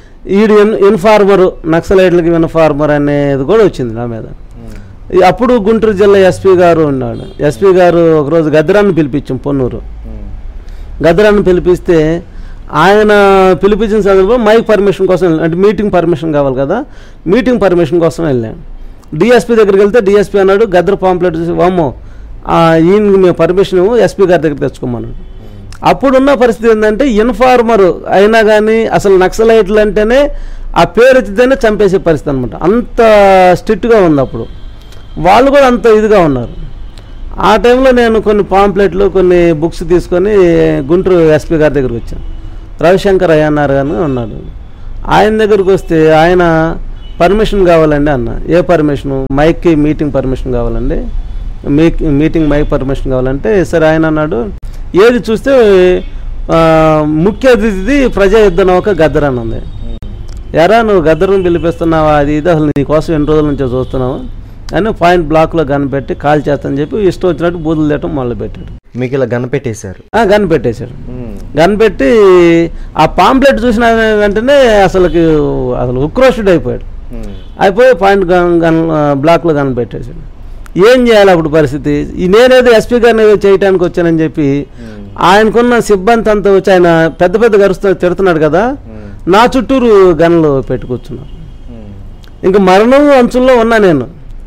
ఇన్ఫార్మర్, నక్సలైట్లకి ఇన్ఫార్మర్ అనేది కూడా వచ్చింది నా మీద. అప్పుడు గుంటూరు జిల్లా ఎస్పీ గారు ఉన్నాడు. ఎస్పీ గారు ఒకరోజు గద్దరాన్ని పిలిపించాం, పొన్నూరు గద్దరాన్ని పిలిపిస్తే ఆయన పిలిపించిన సందర్భంలో మైక్ పర్మిషన్ కోసం, అంటే మీటింగ్ పర్మిషన్ కావాలి కదా, మీటింగ్ పర్మిషన్ కోసం వెళ్ళాను. డిఎస్పీ దగ్గరికి వెళ్తే డిఎస్పీ అన్నాడు, గద్దర పాంప్లెట్ చూసి వామ్మో ఈయనకి మేము పర్మిషన్ ఎస్పీ గారి దగ్గర తెచ్చుకోమన్నాడు. అప్పుడున్న పరిస్థితి ఏంటంటే ఇన్ఫార్మర్ అయినా కానీ అసలు నక్సలైట్లు అంటేనే ఆ పేరు ఎత్తితేనే చంపేసే పరిస్థితి అనమాట. అంత స్ట్రిక్ట్గా ఉంది అప్పుడు. వాళ్ళు కూడా అంత ఇదిగా ఉన్నారు. ఆ టైంలో నేను కొన్ని పాంప్లెట్లు, కొన్ని బుక్స్ తీసుకొని గుంటూరు ఎస్పీ గారి దగ్గరికి వచ్చాను. రవిశంకర్ అయ్య అన్నారు కానీ ఉన్నాడు. ఆయన దగ్గరికి వస్తే ఆయన పర్మిషన్ కావాలండి అన్న. ఏ పర్మిషను? మైక్కి మీటింగ్ పర్మిషన్ కావాలండి, మీటింగ్ మైక్ పర్మిషన్ కావాలంటే సరే ఆయన అన్నాడు, ఏది చూస్తే ముఖ్య అతిథిది ప్రజా యుద్ధ నౌక గద్దర్ అని ఉంది. ఎరా నువ్వు గద్దరుని పిలిపిస్తున్నావా, అది ఇది అసలు నీకోసం ఎన్ని రోజుల నుంచో చూస్తున్నావు అని పాయింట్ బ్లాక్లో కనిపెట్టి కాల్ చేస్తానని చెప్పి ఇష్టం వచ్చినట్టు బూతులు తిట్టడం మొదలుపెట్టాడు. మీకు ఇలా కనిపెట్టేశారు? కనిపెట్టేశాడు. కనిపెట్టి ఆ పాంప్లెట్ చూసిన వెంటనే అసలు ఉక్రోషుడు అయిపోయాడు. అయిపోయి పాయింట్ బ్లాక్లో కనిపెట్టేశాడు. ఏం చేయాలి అప్పుడు పరిస్థితి? నేనేదో ఎస్పీ గారిని ఏదో చేయడానికి వచ్చానని చెప్పి ఆయనకున్న సిబ్బంది అంతా వచ్చి ఆయన పెద్ద పెద్ద తిడుతున్నాడు కదా, నా చుట్టూరు గన్లు పెట్టుకొచ్చున్నారు. ఇంకా మరణం అంచుల్లో ఉన్నా నేను.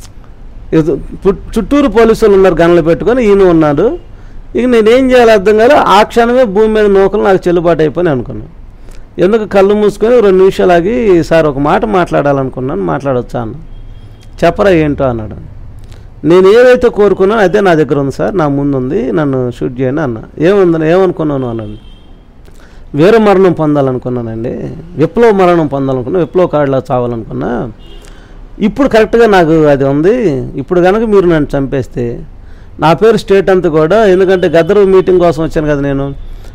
చుట్టూరు పోలీసులు ఉన్నారు గన్లు పెట్టుకొని, ఈయన ఉన్నాడు. ఇక నేనేం చేయాలి అర్థం కాదు. ఆ క్షణమే భూమి మీద నూకలు నాకు చెల్లుబాటు అయిపోయి అనుకున్నాను. ఎందుకు కళ్ళు మూసుకొని 2 నిమిషాలు ఆగి, సార్ ఒక మాట మాట్లాడాలనుకున్నాను, మాట్లాడొచ్చా అన్న. చెప్పరా ఏంటో అన్నాడు. నేను ఏదైతే కోరుకున్నానో అదే నా దగ్గర ఉంది సార్, నా ముందు ఉంది, నన్ను షూట్ చేయండి అన్న. ఏమనుకున్నాను అన్నాడు. వేరే మరణం పొందాలనుకున్నానండి, విప్లవ మరణం పొందాలనుకున్నా, విప్లవ కార్డులా చావాలనుకున్నా. ఇప్పుడు కరెక్ట్గా నాకు అది ఉంది. ఇప్పుడు కనుక మీరు నన్ను చంపేస్తే నా పేరు స్టేట్ అంతా కూడా, ఎందుకంటే గద్దరు మీటింగ్ కోసం వచ్చాను కదా నేను,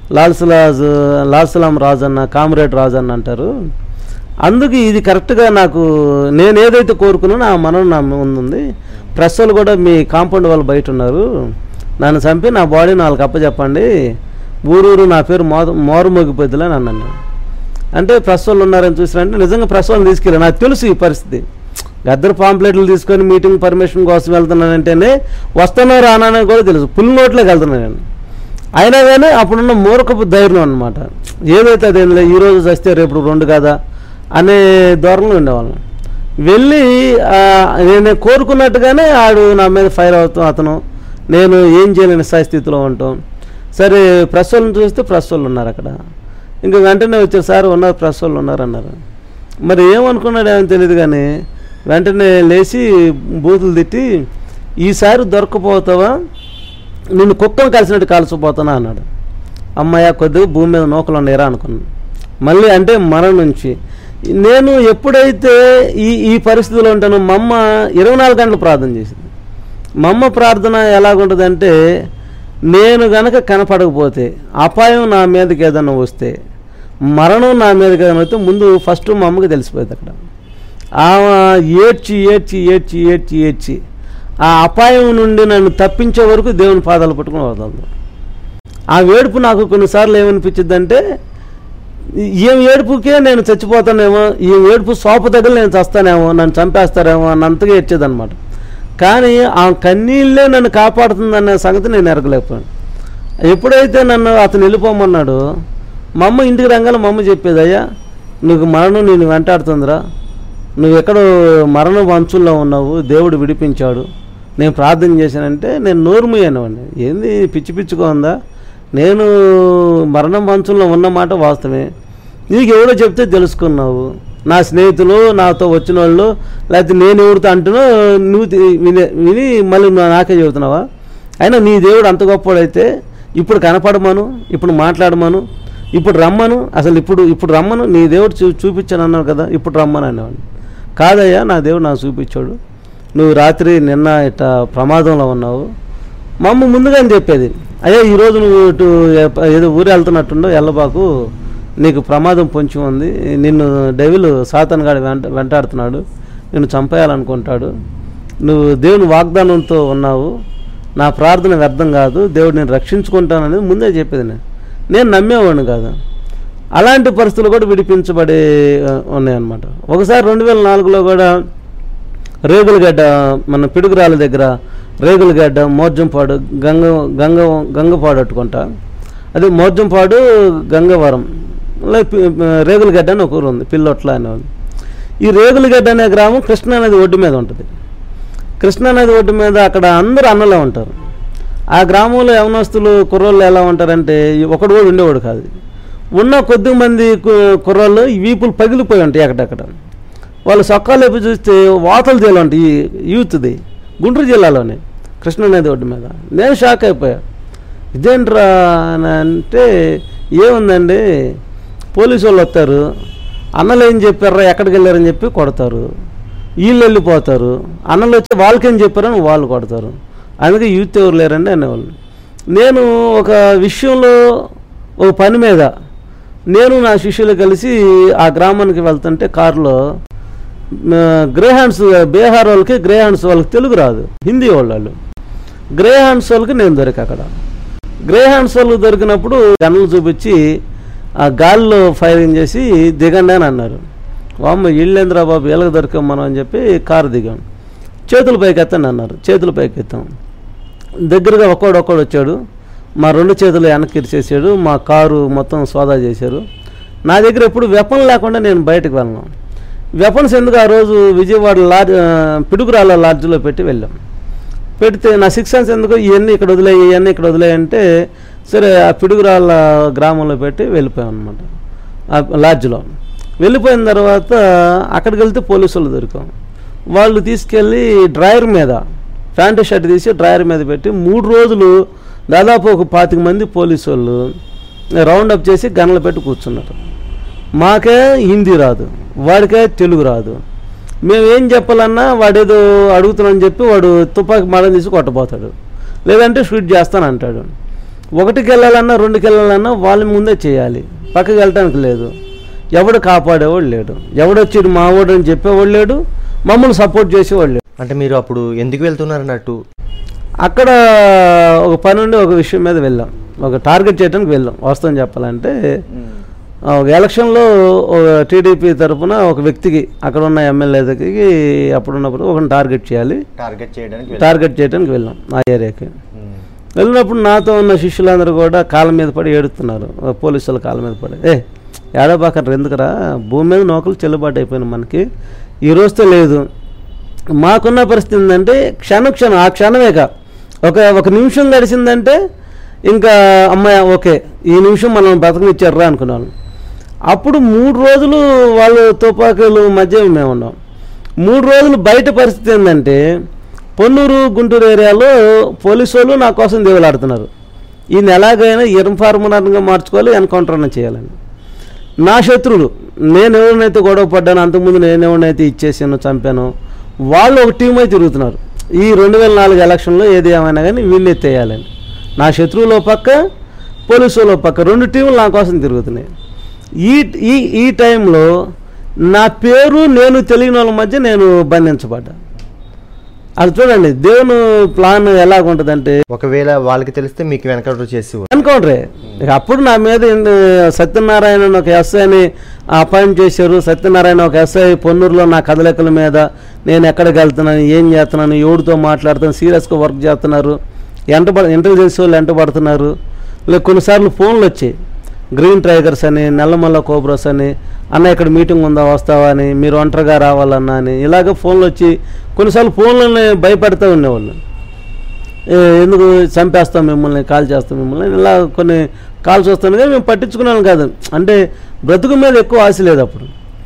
లాల్సలాం రాజు అన్న, కామ్రేడ్ రాజు అన్న అంటారు. అందుకు ఇది కరెక్ట్గా నాకు నేను ఏదైతే కోరుకున్నానో ఆ మరణం నా ముందు ఉంది. ప్రెస్ వాళ్ళు కూడా మీ కాంపౌండ్ వాళ్ళు బయట ఉన్నారు, నన్ను చంపి నా బాడీని వాళ్ళకి అప్పచెప్పండి, ఊరూరు నా పేరు మోరుమోగిపోద్దులే అని అన్నాను. అంటే ప్రెస్ వాళ్ళు ఉన్నారని చూసినంటే నిజంగా ప్రెస్ వాళ్ళని తీసుకెళ్ళాను. నాకు తెలుసు ఈ పరిస్థితి. గద్దరు పాంప్లెట్లు తీసుకొని మీటింగ్ పర్మిషన్ కోసం వెళ్తున్నానంటేనే వస్తానో రానని కూడా తెలుసు. పుల్ నోట్లోకి వెళ్తున్నాను నేను. అయినా కానీ అప్పుడున్న మూర్ఖపు ధైర్యం అనమాట. ఏదైతే అదేంలే, ఈరోజు చస్తే రేపు 2 కదా అనే ధోరణిలో ఉండేవాళ్ళం. వెళ్ళి నేను కోరుకున్నట్టుగానే ఆడు నా మీద ఫైర్ అవుతాం, అతను నేను ఏం చేయలేని స్థితిలో ఉంటాం. సరే ప్రెస్ వాళ్ళని చూస్తే ప్రెస్ వాళ్ళు ఉన్నారు అక్కడ. ఇంకా వెంటనే వచ్చారు, సార్ ఉన్నారు ప్రెస్ వాళ్ళు ఉన్నారు అన్నారు. మరి ఏమనుకున్నాడు ఏమని తెలియదు కానీ వెంటనే లేచి బూతులు తిట్టి, ఈసారి దొరకపోతావా, నిన్ను కుక్కను కలిసినట్టు కాల్చిపోతానా అన్నాడు. అమ్మాయ కొద్దిగా భూమి మీద నూకలు ఉన్నాయరా అనుకున్నాను. మళ్ళీ అంటే మరణం నుంచి నేను ఎప్పుడైతే ఈ పరిస్థితిలో ఉంటానో, మా అమ్మ 24 గంటలు ప్రార్థన చేసింది. మా అమ్మ ప్రార్థన ఎలాగుంటుందంటే, నేను గనక కనపడకపోతే, అపాయం నా మీదకి ఏదైనా వస్తే, మరణం నా మీదకి ఏదైనా వస్తే ముందు ఫస్ట్ మా అమ్మకి తెలిసిపోయింది. అక్కడ ఏడ్చి ఆ అపాయం నుండి నన్ను తప్పించే వరకు దేవుని పాదాలు పట్టుకుని వదలదు. ఆ ఏడుపు నాకు కొన్నిసార్లు ఏమనిపించింది అంటే, ఏం ఏడుపుకే నేను చచ్చిపోతానేమో, ఈ ఏడుపు సోపు దగ్గర నేను చస్తానేమో, నన్ను చంపేస్తారేమో అన్నంతగా ఏడ్చేదనమాట. కానీ ఆ కన్నీళ్ళే నన్ను కాపాడుతుందనే సంగతి నేను ఎరగలేకపోయాను. ఎప్పుడైతే నన్ను అతను వెళ్ళిపోమన్నాడు, మా అమ్మ ఇంటికి రంగాల మా అమ్మ చెప్పేది, అయ్యా నీకు మరణం నేను వెంటాడుతుందిరా, నువ్వు ఎక్కడో మరణ వంచుల్లో ఉన్నావు, దేవుడు విడిపించాడు, నేను ప్రార్థన చేశానంటే నేను నోరు మూయనివ్వండి. ఏంది పిచ్చిగా ఉందా, నేను మరణం వంచుల్లో ఉన్నమాట వాస్తవమే, నీకు ఎవరో చెప్తే తెలుసుకున్నావు, నా స్నేహితులు నాతో వచ్చిన వాళ్ళు లేకపోతే నేను ఎవరితో అంటున్నా నువ్వు విని మళ్ళీ నాకే చెబుతున్నావా? అయినా నీ దేవుడు అంత గొప్పవాడైతే ఇప్పుడు కనపడమను, ఇప్పుడు మాట్లాడమను, ఇప్పుడు రమ్మను, అసలు ఇప్పుడు రమ్మను, నీ దేవుడు చూపించాను అన్నావు కదా, ఇప్పుడు రమ్మను అనేవాడిని. కాదయ్యా నా దేవుడు నాకు చూపించాడు, నువ్వు రాత్రి నిన్న ఇట్లా ప్రమాదంలో ఉన్నావు. మా అమ్మ ముందుగానే చెప్పేది, అయ్యా ఈరోజు నువ్వు ఇటు ఏదో ఊరు వెళ్తున్నట్టుండో ఎల్లబాకు, నీకు ప్రమాదం పొంచి ఉంది, నిన్ను డెవిల్ సాతాన్ గాడు వెంటాడుతున్నాడు, నిన్ను చంపేయాలనుకుంటాడు, నువ్వు దేవుని వాగ్దానంతో ఉన్నావు, నా ప్రార్థన వ్యర్థం కాదు, దేవుడు నేను రక్షించుకుంటాననేది ముందే చెప్పేది. నేను నమ్మేవాడిని కాదు. అలాంటి పరిస్థితులు కూడా విడిపించబడి ఉన్నాయన్నమాట. ఒకసారి 2004లో కూడా రేగులగడ్డ, మన పిడుగురాల దగ్గర రేగులగడ్డ, మోర్జంపాడు, గంగపాడు అట్టుకుంటా, అది మోర్జంపాడు గంగవరం, రేగులగడ్డ అని ఒక ఊరు ఉంది, పిల్లొట్ల అనేవాళ్ళు. ఈ రేగులగడ్డ అనే గ్రామం కృష్ణానది ఒడ్డు మీద ఉంటుంది. కృష్ణానది ఒడ్డు మీద అక్కడ అందరూ అన్నలే ఉంటారు. ఆ గ్రామంలో యవనస్తులు కుర్రోళ్ళు ఎలా ఉంటారంటే, ఒకడు కూడా ఉండేవాడు కాదు. ఉన్న కొద్ది మంది కుర్రోళ్ళు వీపులు పగిలిపోయి ఉంటాయి అక్కడక్కడ. వాళ్ళు సొక్కాలు లేపి చూస్తే వాతలు జిల్లా ఉంటాయి యూత్ది, గుంటూరు జిల్లాలోనే కృష్ణానది ఒడ్డు మీద. నేను షాక్ అయిపోయా, ఇదేంట్రా అని అంటే, ఏముందండి పోలీసు వాళ్ళు వస్తారు, అన్నలు ఏం చెప్పారా ఎక్కడికి వెళ్ళారని చెప్పి కొడతారు, వీళ్ళు వెళ్ళిపోతారు, అన్నలు వచ్చి వాళ్ళకేం చెప్పారని వాళ్ళు కొడతారు. అందుకే యూత్ ఎవరు లేరండి అనేవాళ్ళు. నేను ఒక విషయంలో ఒక పని మీద నేను నా శిష్యులు కలిసి ఆ గ్రామానికి వెళ్తుంటే కారులో గ్రేహాండ్స్ బీహార్ వాళ్ళకి గ్రేహాండ్స్ వాళ్ళకి తెలుగు రాదు, హిందీ వాళ్ళు. గ్రేహాండ్స్ వాళ్ళకి నేను దొరికా అక్కడ. గ్రేహాండ్స్ వాళ్ళకి దొరికినప్పుడు గన్నులు చూపించి ఆ గాలిలో ఫైరింగ్ చేసి దిగండి అని అన్నారు. వామ్మ ఇళ్ళేంద్రా బాబు వీళ్ళకి దొరికాం మనం అని చెప్పి కారు దిగాం. చేతులు పైకి ఎత్తండి అన్నారు, చేతులు పైకి ఎత్తాం. దగ్గరగా ఒక్కోడు వచ్చాడు, మా 2 చేతులు వెనక్కి ఇరిచేసాడు, మా కారు మొత్తం సోదా చేశారు. నా దగ్గర ఎప్పుడు వెపన్ లేకుండా నేను బయటకు వెళ్ళను. వెపన్స్ ఎందుకు ఆ రోజు విజయవాడ పిడుగురాళ్ళ లాడ్జ్లో పెట్టి వెళ్ళాం. పెడితే నా 6 సెన్స్ ఎందుకు ఇవన్నీ ఇక్కడ వదిలేయి ఇవన్నీ ఇక్కడ వదిలేయంటే సరే ఆ పిడుగురాళ్ళ గ్రామంలో పెట్టి వెళ్ళిపోయాం అనమాట. ఆ లాడ్జ్లో వెళ్ళిపోయిన తర్వాత అక్కడికి వెళ్తే పోలీసులు దొరికాం. వాళ్ళు తీసుకెళ్ళి డ్రైవర్ మీద ప్యాంటు షర్ట్ తీసి డ్రైవర్ మీద పెట్టి 3 రోజులు దాదాపు ఒక 25 మంది పోలీసు వాళ్ళు రౌండప్ చేసి గన్నులు పెట్టి కూర్చున్నారు. మాకే హిందీ రాదు, వాడికే తెలుగు రాదు. మేము ఏం చెప్పాలన్నా వాడేదో అడుగుతున్నామని చెప్పి వాడు తుపాకి మడం తీసి కొట్టబోతాడు, లేదంటే షూట్ చేస్తానంటాడు. 1కి వెళ్ళాలన్నా 2కి వెళ్ళాలన్నా వాళ్ళ ముందే చేయాలి, పక్కకి వెళ్ళటానికి లేదు. ఎవడు కాపాడేవాడు లేడు, ఎవడొచ్చి మా వాడు అని చెప్పేవాడు లేడు, మమ్మల్ని సపోర్ట్ చేసేవాడు లేడు. అంటే మీరు అప్పుడు ఎందుకు వెళ్తున్నారు అన్నట్టు? అక్కడ ఒక పని ఉండి ఒక విషయం మీద వెళ్ళాం, ఒక టార్గెట్ చేయడానికి వెళ్ళాం. వాస్తవం చెప్పాలంటే ఒక ఎలక్షన్లో టీడీపీ తరఫున ఒక వ్యక్తికి అక్కడ ఉన్న ఎమ్మెల్యేకి అప్పుడున్నప్పుడు ఒక టార్గెట్ చేయాలి, టార్గెట్ చేయడానికి వెళ్ళాం ఆ ఏరియాకి. వెళ్ళినప్పుడు నాతో ఉన్న శిష్యులందరూ కూడా కాళ్ళ మీద పడి ఏడుతున్నారు, పోలీసుల కాళ్ళ మీద పడి ఏడబాకర్ ఎందుకురా, భూమి మీద నౌకలు చెల్లుబాటు అయిపోయినాయి మనకి, ఈ రోజుతో లేదు. మాకున్న పరిస్థితి ఏంటంటే క్షణం ఆ క్షణమేక ఒక నిమిషం గడిచిందంటే ఇంకా అమ్మాయి ఓకే ఈ నిమిషం మనం బతకనిచ్చారా అనుకున్నాను. అప్పుడు 3 రోజులు వాళ్ళు తుపాకీలు మధ్య మేము ఉన్నాం. 3 రోజులు బయట పరిస్థితి ఏంటంటే పొన్నూరు గుంటూరు ఏరియాలో పోలీసు వాళ్ళు నా కోసం దేవులాడుతున్నారు. ఈయన ఎలాగైనా ఇన్ఫార్మర్గా మార్చుకోవాలి, ఎన్కౌంటర్ చేయాలని. నా శత్రువులు నేను ఎవరినైతే గొడవ పడ్డానో అంతకుముందు నేను ఎవరినైతే ఇచ్చేసానో చంపానో వాళ్ళు ఒక టీం అయితే తిరుగుతున్నారు. ఈ 2004 ఎలక్షన్లో ఏది ఏమైనా కానీ వీళ్ళు ఎత్తేయాలని నా శత్రువులో పక్క పోలీసులో పక్క 2 టీములు నా కోసం తిరుగుతున్నాయి. ఈ టైంలో నా పేరు నేను తెలియని వాళ్ళ మధ్య నేను బంధించబడ్డా. అది చూడండి దేవుని ప్లాన్ ఎలాగుంటుందంటే ఒకవేళ వాళ్ళకి తెలిస్తే మీకు ఎన్కౌంటర్ చేసి ఎన్కౌంటరే. అప్పుడు నా మీద సత్యనారాయణ ఒక ఎస్ఐని అపాయింట్ చేశారు. సత్యనారాయణ ఒక ఎస్ఐ పొన్నూరులో నా కదలికల మీద నేను ఎక్కడికి వెళ్తున్నాను, ఏం చేస్తున్నాను, ఎవరితో మాట్లాడుతున్నాను, సీరియస్గా వర్క్ చేస్తున్నారు, ఇంటెలిజెన్స్ వాళ్ళు ఎంటబడుతున్నారు. లేక కొన్నిసార్లు ఫోన్లు వచ్చాయి, గ్రీన్ టైగర్స్ అని, నల్లమల్ల కోబ్రాస్ అని, అన్న ఇక్కడ మీటింగ్ ఉందా వస్తావా అని, మీరు ఒంటరిగా రావాలన్నా అని, ఇలాగ ఫోన్లు వచ్చి కొన్నిసార్లు ఫోన్లని భయపెడతా ఉండేవాళ్ళు. ఎందుకు చంపేస్తాం మిమ్మల్ని, కాల్ చేస్తాం మిమ్మల్ని, ఇలా కొన్ని కాల్స్ వస్తుండగా మేము పట్టించుకున్నాం కాదు. అంటే బ్రతుకు మీద ఎక్కువ ఆశ లేదు అప్పుడు.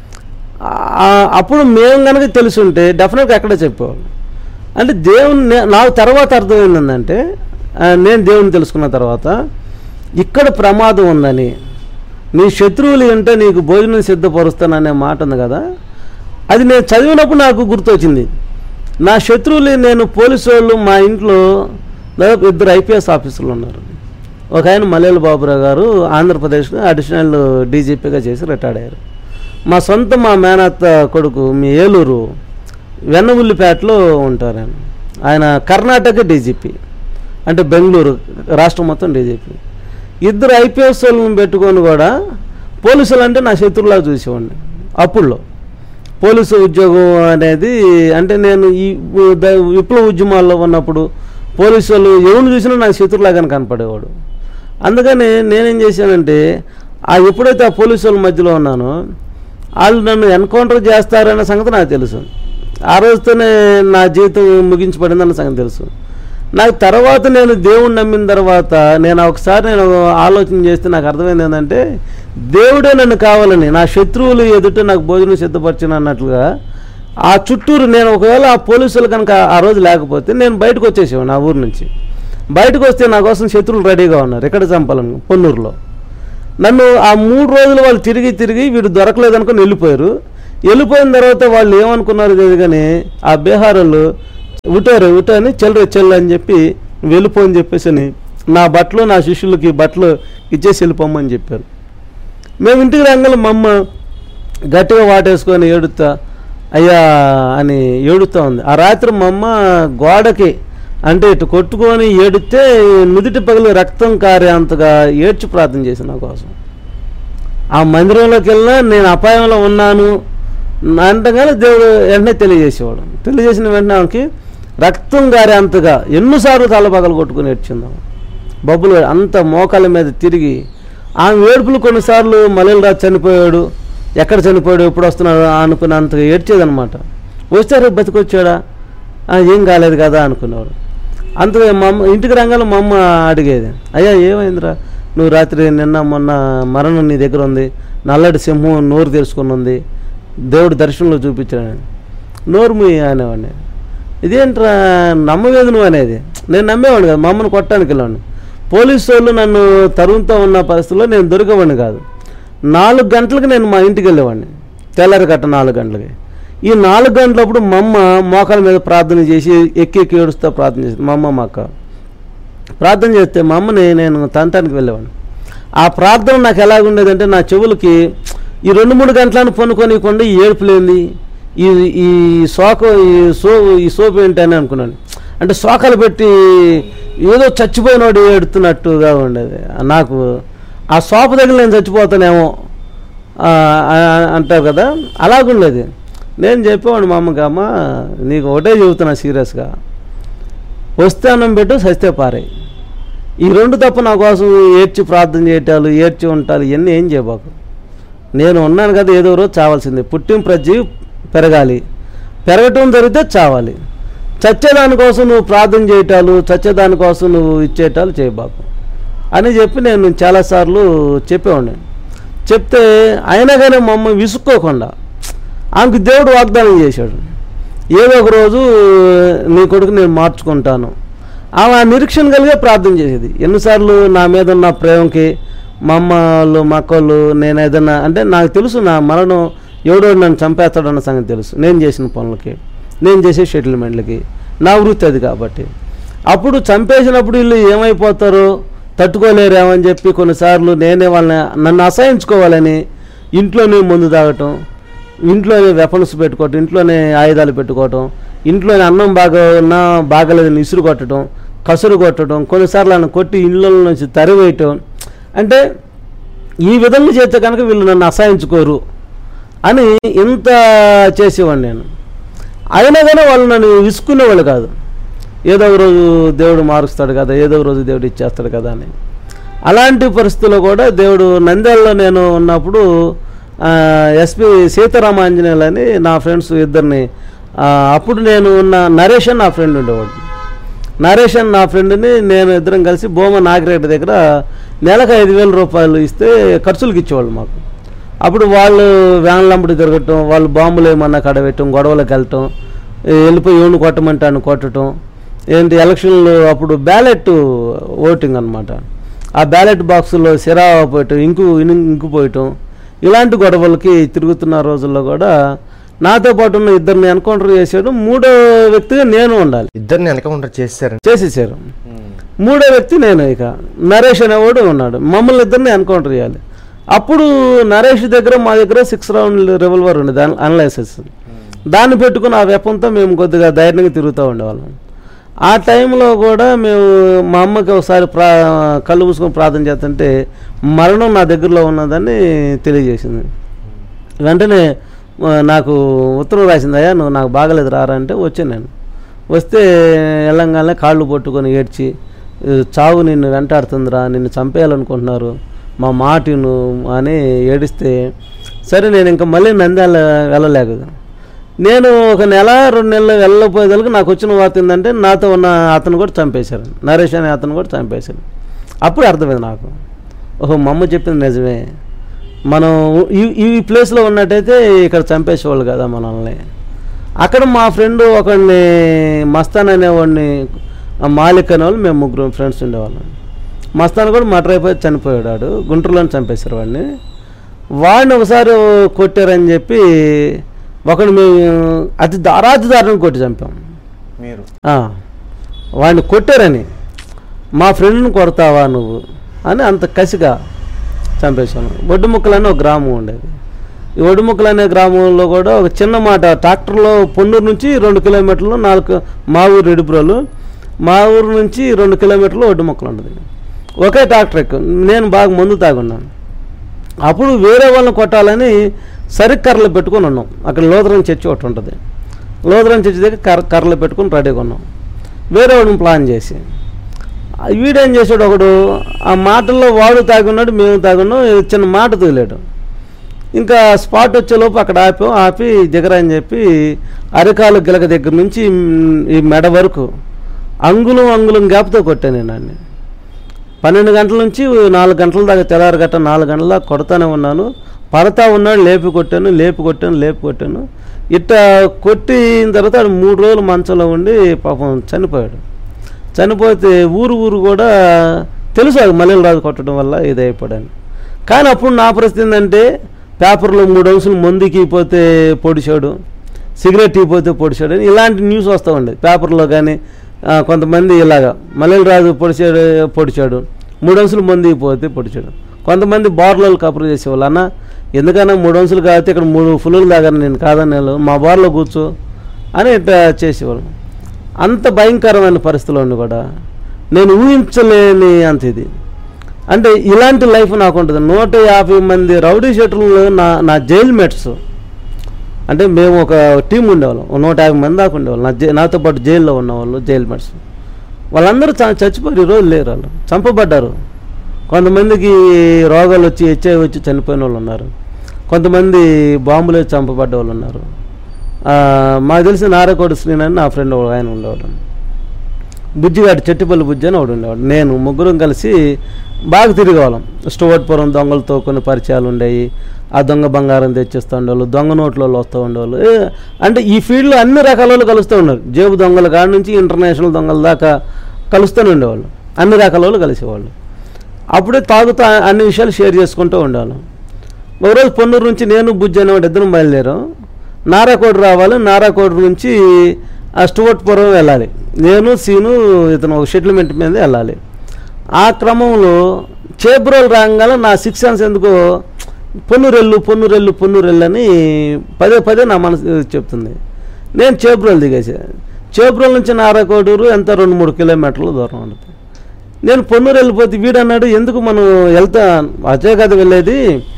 అప్పుడు మేము కనుక తెలుసుంటే డెఫినెట్గా ఎక్కడ చెప్పేవాళ్ళు. అంటే దేవుని నాకు తర్వాత అర్థమైందంటే నేను దేవుని తెలుసుకున్న తర్వాత ఇక్కడ ప్రమాదం ఉందని, నీ శత్రువులు అంటే నీకు భోజనం సిద్ధపరుస్తాననే మాట ఉంది కదా, అది నేను చదివినప్పుడు నాకు గుర్తొచ్చింది. నా శత్రువులు నేను పోలీసు వాళ్ళు మా ఇంట్లో దాదాపు 2 IPS ఆఫీసర్లు ఉన్నారు. ఒక ఆయన మల్లెల బాబురావు గారు ఆంధ్రప్రదేశ్లో అడిషనల్ డీజీపీగా చేసి రిటైర్డ్ అయ్యారు. మా మేనత్త కొడుకు మీ ఏలూరు వెన్నముల్లిపేటలో ఉంటారు. ఆయన కర్ణాటక డీజీపీ, అంటే బెంగళూరు రాష్ట్రం మొత్తం డీజీపీ. 2 IPS వాళ్ళని పెట్టుకొని కూడా పోలీసులు అంటే నా శత్రువులా చూసేవాడిని. అప్పుడులో పోలీసు ఉద్యోగం అనేది అంటే నేను ఈ విప్లవ ఉద్యమాల్లో ఉన్నప్పుడు పోలీసు వాళ్ళు ఎవరిని చూసినా నాకు శత్రువులాగానే కనపడేవాడు. అందుకని నేనేం చేశానంటే ఎప్పుడైతే ఆ పోలీసు వాళ్ళ మధ్యలో ఉన్నానో వాళ్ళు నన్ను ఎన్కౌంటర్ చేస్తారనే సంగతి నాకు తెలుసు. ఆ రోజుతోనే నా జీవితం ముగించబడిందన్న సంగతి తెలుసు నాకు. తర్వాత నేను దేవుణ్ణి నమ్మిన తర్వాత నేను ఒకసారి ఆలోచన చేస్తే నాకు అర్థమైంది ఏంటంటే దేవుడే నన్ను కావాలని, నా శత్రువులు ఎదుట నాకు భోజనం సిద్ధపరిచిన అన్నట్లుగా ఆ చుట్టూరు నేను ఒకవేళ ఆ పోలీసులు కనుక ఆ రోజు లేకపోతే నేను బయటకు వచ్చేసాను. నా ఊరు నుంచి బయటకు వస్తే నా కోసం శత్రువులు రెడీగా ఉన్నారు ఎక్కడ చంపాలని పొన్నూరులో. నన్ను ఆ 3 రోజులు వాళ్ళు తిరిగి వీడు దొరకలేదనుకుని వెళ్ళిపోయారు. వెళ్ళిపోయిన తర్వాత వాళ్ళు ఏమనుకున్నారు తెలియదు కానీ ఆ బీహారోళ్ళు ఉటారని చెల్లు అని చెప్పి వెళ్ళిపోని చెప్పేసి నా బట్టలు నా శిష్యులకి బట్టలు ఇచ్చేసి వెళ్ళిపోమని చెప్పారు. మేము ఇంటికి రాగానే మా అమ్మ గట్టిగా వాటేసుకొని ఏడుతా అయ్యా అని ఏడుతూ ఉంది. ఆ రాత్రి మా అమ్మ గోడకి అంటే ఇటు కొట్టుకొని ఏడితే నుదుటి పగిలి రక్తం కారేంతగా ఏడ్చి ప్రార్థన చేసి నా కోసం. ఆ మందిరంలోకి వెళ్ళినా నేను అపాయంలో ఉన్నాను అంటగానే దేవుడు వెంటనే తెలియజేసేవాడు. తెలియజేసిన వెంటనే ఆమెకి రక్తం కారేంతగా ఎన్నోసార్లు తలపగలు కొట్టుకుని ఏడ్చిందాం. బబ్బులు అంత మోకాళ్ళ మీద తిరిగి ఆమె ఏడుపులు కొన్నిసార్లు మల్లెలరాజు చనిపోయాడు, ఎక్కడ చనిపోయాడు, ఎప్పుడు వస్తున్నాడు అనుకున్నంతగా ఏడ్చేదనమాట. వస్తే రేపు బతికొచ్చాడా, ఏం కాలేదు కదా అనుకునేవాడు. అంతగా మా అమ్మ ఇంటికి రాగానే మా అమ్మ అడిగేది, అయ్యా ఏమైందిరా, నువ్వు రాత్రి నిన్న మొన్న మరణం నీ దగ్గర ఉంది, నల్లటి సింహం నోరు తెరుచుకుని ఉంది, దేవుడు దర్శనంలో చూపించాడని. నోరు మూయి అనేవాడిని. ఇదేంట్రా నమ్మవేది నువ్వు అనేది. నేను నమ్మేవాడిని కాదు, మా అమ్మను కొట్టడానికి వెళ్ళాను. పోలీసు వాళ్ళు నన్ను తరుముతో ఉన్న పరిస్థితుల్లో నేను దొరికేవాడిని కాదు. 4 గంటలకు నేను మా ఇంటికి వెళ్ళేవాడిని, తెల్లారి గట్ట 4 గంటలకి. ఈ 4 గంటలప్పుడు మా అమ్మ మోకాల మీద ప్రార్థన చేసి ఎక్కి ఏడుస్తూ ప్రార్థన చేసింది. మా అమ్మ మా అక్క ప్రార్థన చేస్తే మా అమ్మని నేను తంతానికి వెళ్ళేవాడిని. ఆ ప్రార్థన నాకు ఎలాగుండేదంటే నా చెవులకి ఈ 2-3 గంటలను పనుకొనికుండా ఈ ఏడుపులేంది, ఈ సోపు ఏంటి అని అనుకున్నాను. అంటే శోకాలు పెట్టి ఏదో చచ్చిపోయినోడు ఏడుతున్నట్టుగా ఉండేది నాకు. ఆ సోప దగ్గర నేను చచ్చిపోతానేమో అంటావు కదా, అలాగుండేది. నేను చెప్పేవాడు మా అమ్మకి, అమ్మ నీకు ఒకటే చెబుతున్నా సీరియస్గా, వస్తే అన్నం పెట్టు, సస్తే పారాయి. ఈ 2 తప్ప నా కోసం ఏడ్చి ప్రార్థన చేయటాలు, ఏడ్చి ఉంటాలు, ఇవన్నీ ఏం చేయబాకు. నేను ఉన్నాను కదా, ఏదో రోజు చావాల్సిందే. పుట్టిన ప్రజీవి పెరగాలి, పెరగటం జరిగితే చావాలి. చచ్చేదానికోసం నువ్వు ప్రార్థన చేయటాలు, చచ్చేదానికోసం నువ్వు ఇచ్చేటాలు చేయబాకు అని చెప్పి నేను చాలాసార్లు చెప్పేవాడిని. చెప్తే అయినా కానీ మా అమ్మ విసుక్కోకుండా ఆమెకు దేవుడు వాగ్దానం చేశాడు, ఏదో ఒక రోజు నీ కొడుకు నేను మార్చుకుంటాను. ఆమె ఆ నిరీక్షణ కలిగే ప్రార్థన చేసేది. ఎన్నిసార్లు నా మీద ఉన్న ప్రేమకి మా అమ్మలు మా అక్కలు నేను ఏదన్నా అంటే నాకు తెలుసు నా మరణం ఎవడో నన్ను చంపేస్తాడన్న సంగతి తెలుసు. నేను చేసిన పనులకి, నేను చేసే సెటిల్మెంట్లకి, నా వృత్తి అది కాబట్టి. అప్పుడు చంపేసినప్పుడు వీళ్ళు ఏమైపోతారో తట్టుకోలేరేమని చెప్పి కొన్నిసార్లు నేనే వాళ్ళని నన్ను అసహించుకోవాలని ఇంట్లోనే మందు తాగటం, ఇంట్లోనే వెపన్స్ పెట్టుకోవటం, ఇంట్లోనే ఆయుధాలు పెట్టుకోవటం, ఇంట్లోనే అన్నం బాగలేదని ఇసురు కొట్టడం, కసురు కొట్టడం, కొన్నిసార్లు నన్ను కొట్టి ఇళ్ళ నుంచి తరివేయటం. అంటే ఈ విధంగా చేస్తే కనుక వీళ్ళు నన్ను అసహించుకోరు అని ఇంత చేసేవాడిని నేను. అయినా కానీ వాళ్ళు నన్ను విసుక్కునేవాళ్ళు కాదు. ఏదో ఒక రోజు దేవుడు మారుస్తాడు కదా, ఏదో ఒక రోజు దేవుడు ఇచ్చేస్తాడు కదా అని. అలాంటి పరిస్థితుల్లో కూడా దేవుడు నంద్యాలలో నేను ఉన్నప్పుడు ఎస్పి సీతారామాంజనేయులు అని నా ఫ్రెండ్స్ ఇద్దరిని, అప్పుడు నేను ఉన్న నరేష్ అని నా ఫ్రెండ్ ఉండేవాడు. నరేష్ అని నా ఫ్రెండ్ని నేను ఇద్దరం కలిసి భూమా నాగిరెడ్డి దగ్గర నెలకు 5,000 రూపాయలు ఇస్తే ఖర్చులకు ఇచ్చేవాళ్ళు మాకు. అప్పుడు వాళ్ళు వ్యాన్లంబడి తిరగటం, వాళ్ళు బాంబులు ఏమన్నా కడబెట్టడం, గొడవలకు వెళ్ళటం, వెళ్ళిపోయి ఎవరిని కొట్టమంటాను కొట్టడం, ఏంటి ఎలక్షన్లు అప్పుడు బ్యాలెట్ ఓటింగ్ అనమాట. ఆ బ్యాలెట్ బాక్సుల్లో సిరా పోయటం, ఇంకుపోయటం, ఇలాంటి గొడవలకి తిరుగుతున్న రోజుల్లో కూడా నాతో పాటు ఉన్న ఇద్దరిని ఎన్కౌంటర్ చేశాడు. 3వ వ్యక్తిగా నేను ఉండాలి. ఇద్దరిని ఎన్కౌంటర్ చేసేసారు. 3వ వ్యక్తి నేను. ఇక నరేష్ అనేవాడు ఉన్నాడు. మమ్మల్ని ఇద్దరిని ఎన్కౌంటర్ చేయాలి. అప్పుడు నరేష్ దగ్గర మా దగ్గర 6 రౌండ్ రివల్వర్ ఉండేది, అన్లైసెన్స్. దాన్ని పెట్టుకుని ఆ వెపంతో మేము కొద్దిగా ధైర్యంగా తిరుగుతూ ఉండేవాళ్ళం. ఆ టైంలో కూడా మేము మా అమ్మకి ఒకసారి కళ్ళు మూసుకొని ప్రార్థన చేస్తుంటే మరణం నా దగ్గరలో ఉన్నదని తెలియజేసింది. వెంటనే నాకు ఉత్తరం రాసింది, అయ్యా నువ్వు నాకు బాగలేదు రారా అంటే వచ్చాను. నేను వస్తే వెళ్ళంగానే కాళ్ళు పట్టుకొని ఏడ్చి, చావు నిన్ను వెంటాడుతుందిరా, నిన్ను చంపేయాలనుకుంటున్నారు, మా మాటిను అని ఏడిస్తే, సరే నేను ఇంకా మళ్ళీ నంద్యాల వెళ్ళలేదు. నేను ఒక 1-2 నెలలు వెళ్ళకపోయేదానికి నాకు వచ్చిన వార్త ఏంటంటే నాతో ఉన్న అతను కూడా చంపేశారు, నరేష్ అనే అతను కూడా చంపేశారు. అప్పుడు అర్థమైంది నాకు, ఓహో మా అమ్మ చెప్పింది నిజమే, మనం ఈ ప్లేస్లో ఉన్నట్టయితే ఇక్కడ చంపేసేవాళ్ళు కదా మనల్ని. అక్కడ మా ఫ్రెండ్ ఒకడిని మస్తాన్ అనేవాడిని, మాలిక్ అనేవాళ్ళు, మేము 3 ఫ్రెండ్స్ ఉండేవాళ్ళం. మస్తాన్ కూడా మర్డర్ అయిపోయి చనిపోయాడు, గుంటూరులో చంపేశారు వాడిని ఒకసారి కొట్టారని చెప్పి ఒకడు మేము అతి దారుణం కొట్టి చంపాం మీరు. వాడిని కొట్టారని మా ఫ్రెండ్ని కొడతావా నువ్వు అని అంత కసిగా చంపేశాను. ఒడ్డుముక్కలు అనే ఒక గ్రామం ఉండేది. ఈ ఒడ్డుముక్కలు అనే గ్రామంలో కూడా ఒక చిన్న మాట, ట్రాక్టర్లో పొన్నూరు నుంచి 2 కిలోమీటర్లు మా ఊరు రెడ్డిపురాలు, మా ఊరు నుంచి 2 కిలోమీటర్లు ఒడ్డుముక్కలు ఉండదు. ఒకే ట్రాక్టర్ ఎక్కువ. నేను బాగా మందు తాగున్నాను. అప్పుడు వేరే వాళ్ళని కొట్టాలని సరికర్రలు పెట్టుకొని ఉన్నాం. అక్కడ లోదరం చర్చి ఒకటి ఉంటుంది. లోదరం చర్చి దగ్గర కర్రలు పెట్టుకొని రెడీగా ఉన్నాం. వేరే వాడిని ప్లాన్ చేసి వీడేం చేశాడు, ఒకడు ఆ మాటల్లో వాడు తాగున్నాడు, మేము తాగున్నాం, చిన్న మాట తగిలాడు. ఇంకా స్పాట్ వచ్చేలోపు అక్కడ ఆపి దిగరా అని చెప్పి అరికాలు గిలక దగ్గర నుంచి ఈ మెడ వరకు అంగుళం గ్యాప్తో కొట్టాను నేను అన్ని. 12 గంటల నుంచి 4 గంటల దాకా, తెల్లారి గట్ట 4 గంటల దాకా కొడతానే ఉన్నాను. పడతా ఉన్నాడు, లేపి కొట్టాను. ఇట్లా కొట్టిన తర్వాత 3 రోజులు మంచంలో ఉండి పాపం చనిపోయాడు. చనిపోతే ఊరు కూడా తెలుసు అది మల్లెల రాజు కొట్టడం వల్ల ఇది అయిపోయాను. కానీ అప్పుడు నా పరిస్థితి ఏంటంటే పేపర్లో 3 అంశాలు మందుకి పోతే పొడిచాడు, సిగరెట్ ఇపోతే పొడిచాడు అని ఇలాంటి న్యూస్ వస్తూ ఉండేది పేపర్లో. కానీ కొంతమంది ఇలాగా మల్లెల రాజు పొడిచాడు, 3 అంశాలు మందుకి పోతే పొడిచాడు. కొంతమంది బార్లో కబురు చేసేవాళ్ళు, అన్న ఎందుకన్నా 3 అంశాలు కాబట్టి ఇక్కడ 3 ఫుల్లు తాగాను నేను, కాదని మా బార్లో కూర్చో అని ఇట్లా చేసేవాళ్ళు. అంత భయంకరమైన పరిస్థితుల్లో కూడా నేను ఊహించలేని అంత ఇది. అంటే ఇలాంటి లైఫ్ నాకు ఉంటుంది. 150 మంది రౌడీ షీటర్లు నా జైల్ మేట్స్. అంటే మేము ఒక టీం ఉండేవాళ్ళం, 150 మంది దాకా ఉండేవాళ్ళు నాతో పాటు జైల్లో ఉన్నవాళ్ళు, జైల్ మేట్స్. వాళ్ళందరూ చచ్చిపోయారు, ఈరోజు లేరు, వాళ్ళు చంపబడ్డారు. కొంతమందికి రోగాలు వచ్చి హెచ్ఐవి వచ్చి చనిపోయిన వాళ్ళు ఉన్నారు, కొంతమంది బాంబులు వేసి చంపబడ్డ వాళ్ళు ఉన్నారు. మాకు తెలిసి నారకోడి శ్రీని అని నా ఫ్రెండ్ ఆయన ఉండేవాడు, బుజ్జిగాడు చెట్టిపల్లి బుజ్జి అని ఒకడు ఉండేవాడు. నేను ముగ్గురం కలిసి బాగా తిరిగేవాళ్ళం. స్టోవర్పురం దొంగలతో కొన్ని పరిచయాలు ఉండేవి. ఆ దొంగ బంగారం తెచ్చిస్తూ ఉండేవాళ్ళు, దొంగ నోట్లో వస్తూ ఉండేవాళ్ళు. అంటే ఈ ఫీల్డ్లో అన్ని రకాల వాళ్ళు కలుస్తూ ఉన్నారు. జేబు దొంగల కాడి నుంచి ఇంటర్నేషనల్ దొంగల దాకా కలుస్తూనే ఉండేవాళ్ళు, అన్ని రకాల వాళ్ళు కలిసేవాళ్ళు. అప్పుడే తాగుతూ అన్ని విషయాలు షేర్ చేసుకుంటూ ఉండేవాళ్ళం. ఒకరోజు పొన్నూరు నుంచి నేను బుజ్జి అనేవాడు ఇద్దరం బయలుదేరాం. నారాకోడి రావాలి, నారాకోడి నుంచి ఆ స్టోవర్పురం వెళ్ళాలి. నేను సీను ఇతను ఒక సెటిల్మెంట్ మీద వెళ్ళాలి. ఆ క్రమంలో చేబ్రోలు రాగానే నా 6 సెన్స్ ఎందుకో పొన్నూరెల్లు అని పదే నా మనసు చెప్తుంది. నేను చేబ్రోలు దిగేసాను. చేబ్రోలు నుంచి నారాకోడూరు ఎంత 2-3 కిలోమీటర్ల దూరం ఉంటుంది. నేను పొన్నూరు వెళ్ళిపోతే వీడన్నాడు, ఎందుకు మనం వెళ్తా అజయ్ కదా వెళ్ళేది,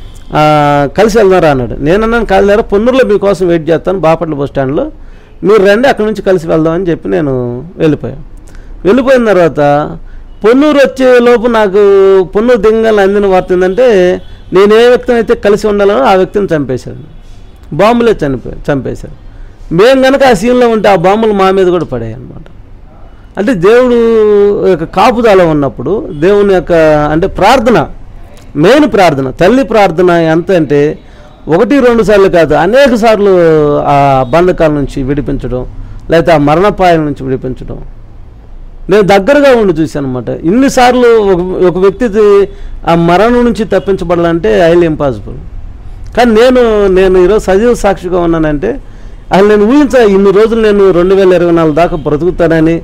కలిసి వెళ్దారా అన్నాడు. నేనన్నాను, కాదులేరా పొన్నూరులో మీకోసం వెయిట్ చేస్తాను బాపట్ల బస్ స్టాండ్లో, మీరు రండి అక్కడి నుంచి కలిసి వెళ్దామని చెప్పి నేను వెళ్ళిపోయిన తర్వాత పొన్నూరు వచ్చేలోపు నాకు పొన్నూరు దింగాలని అందిన వార్త ఏంటంటే నేను ఏ వ్యక్తిని అయితే కలిసి ఉండాలనో ఆ వ్యక్తిని చంపేశాడు, బాంబులే చంపేశారు. మేము కనుక ఆ సీన్లో ఉంటే ఆ బాంబులు మా మీద కూడా పడాయి అన్నమాట. అంటే దేవుడు యొక్క కాపుదల ఉన్నప్పుడు దేవుని యొక్క అంటే ప్రార్థన, మెయిన్ ప్రార్థన, తల్లి ప్రార్థన ఎంత అంటే 1-2 సార్లు కాదు, అనేక సార్లు ఆ బంధకాల నుంచి విడిపించడం, లేకపోతే ఆ మరణపాయాల నుంచి విడిపించడం నేను దగ్గరగా ఉండి చూశాను అనమాట. ఇన్నిసార్లు ఒక వ్యక్తి ఆ మరణం నుంచి తప్పించబడాలంటే హైలీ ఇంపాసిబుల్. కానీ నేను ఈరోజు సజీవ సాక్షిగా ఉన్నానంటే అసలు నేను ఇన్ని రోజులు నేను 2024 దాకా బ్రతుకుతానని,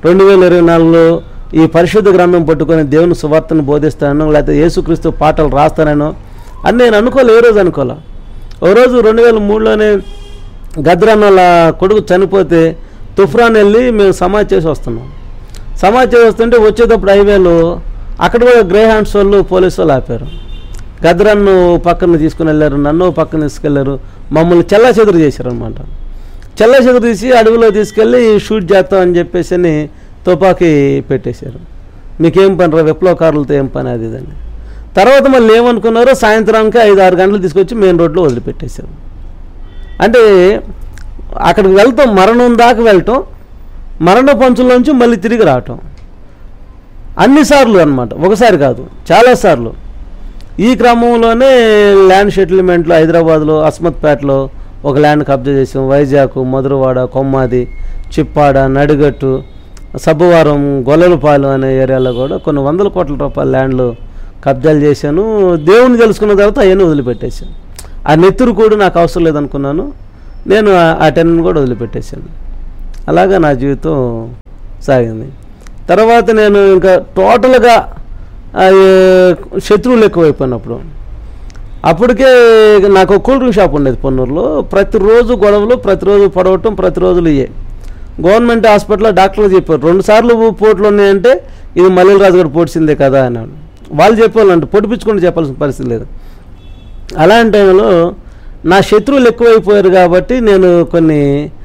2024లో ఈ పరిశుద్ధ గ్రంథం పట్టుకొని దేవుని సువార్తను బోధిస్తానో, లేకపోతే యేసుక్రీస్తు పాటలు రాస్తానో అని నేను అనుకోలే, ఏ రోజు అనుకోలే. ఓ రోజు 2003లోనే గద్రాన్ వాళ్ళ కొడుకు చనిపోతే తుఫ్రాన్ వెళ్ళి మేము సమాధి చేసి వస్తున్నాం. సమాధి చేసి వస్తుంటే వచ్చేటప్పుడు హైవేలో అక్కడ కూడా గ్రే హ్యాండ్స్ వాళ్ళు పోలీసు వాళ్ళు ఆపారు. గద్రాన్ను పక్కన తీసుకుని వెళ్ళారు, నన్ను పక్కన తీసుకెళ్లారు, మమ్మల్ని చెల్లాచెదురు చేశారు అనమాట. చెల్లాచెదురు తీసి అడవిలో తీసుకెళ్ళి షూట్ చేస్తామని చెప్పేసి అని తుపాకీ పెట్టేశారు. మీకేం పని రా, విప్లవకారులతో ఏం పని అది ఇదని. తర్వాత మళ్ళీ ఏమనుకున్నారో సాయంత్రానికి 5-6 గంటలు తీసుకొచ్చి మెయిన్ రోడ్లో వదిలిపెట్టేశారు. అంటే అక్కడికి వెళ్తాం, మరణం దాకా వెళ్ళటం, మరణ పంచుల్లోంచి మళ్ళీ తిరిగి రావటం అన్నిసార్లు అనమాట, ఒకసారి కాదు చాలాసార్లు. ఈ క్రమంలోనే ల్యాండ్ సెటిల్మెంట్లో హైదరాబాద్లో అస్మత్పేటలో ఒక ల్యాండ్ కబ్జా చేసాం, వైజాగ్, మధురవాడ, కొమ్మాది, చిప్పాడ, నడిగట్టు, సబ్బవరం గొల్లలపాలెం అనే ఏరియాలో కూడా కొన్ని 100 కోట్ల రూపాయల ల్యాండ్లు కబ్జాలు చేశాను. దేవుని తెలుసుకున్న తర్వాత అవన్నీ వదిలిపెట్టేశాను. ఆ నెత్తురు కూడా నాకు అవసరం లేదనుకున్నాను. నేను ఆ టెన్ను కూడా వదిలిపెట్టేశాను. అలాగా నా జీవితం సాగింది. తర్వాత నేను ఇంకా టోటల్గా శత్రువులు ఎక్కువైపోయినప్పుడు అప్పటికే నాకు కూల్ డ్రింక్ షాప్ ఉండేది పొన్నూరులో. ప్రతిరోజు గొడవలు, ప్రతిరోజు పడవటం, ప్రతిరోజులు ఇవే. గవర్నమెంట్ హాస్పిటల్లో డాక్టర్లు చెప్పారు 2 సార్లు పోట్లు ఉన్నాయంటే ఇది మల్లెల రాజు గారు పొడిచిందే కదా అన్నాడు. వాళ్ళు చెప్పాలంటే పొడిపించుకుంటూ చెప్పాల్సిన పరిస్థితి లేదు. అలాంటి టైంలో నా శత్రువులు ఎక్కువైపోయారు కాబట్టి నేను కొన్ని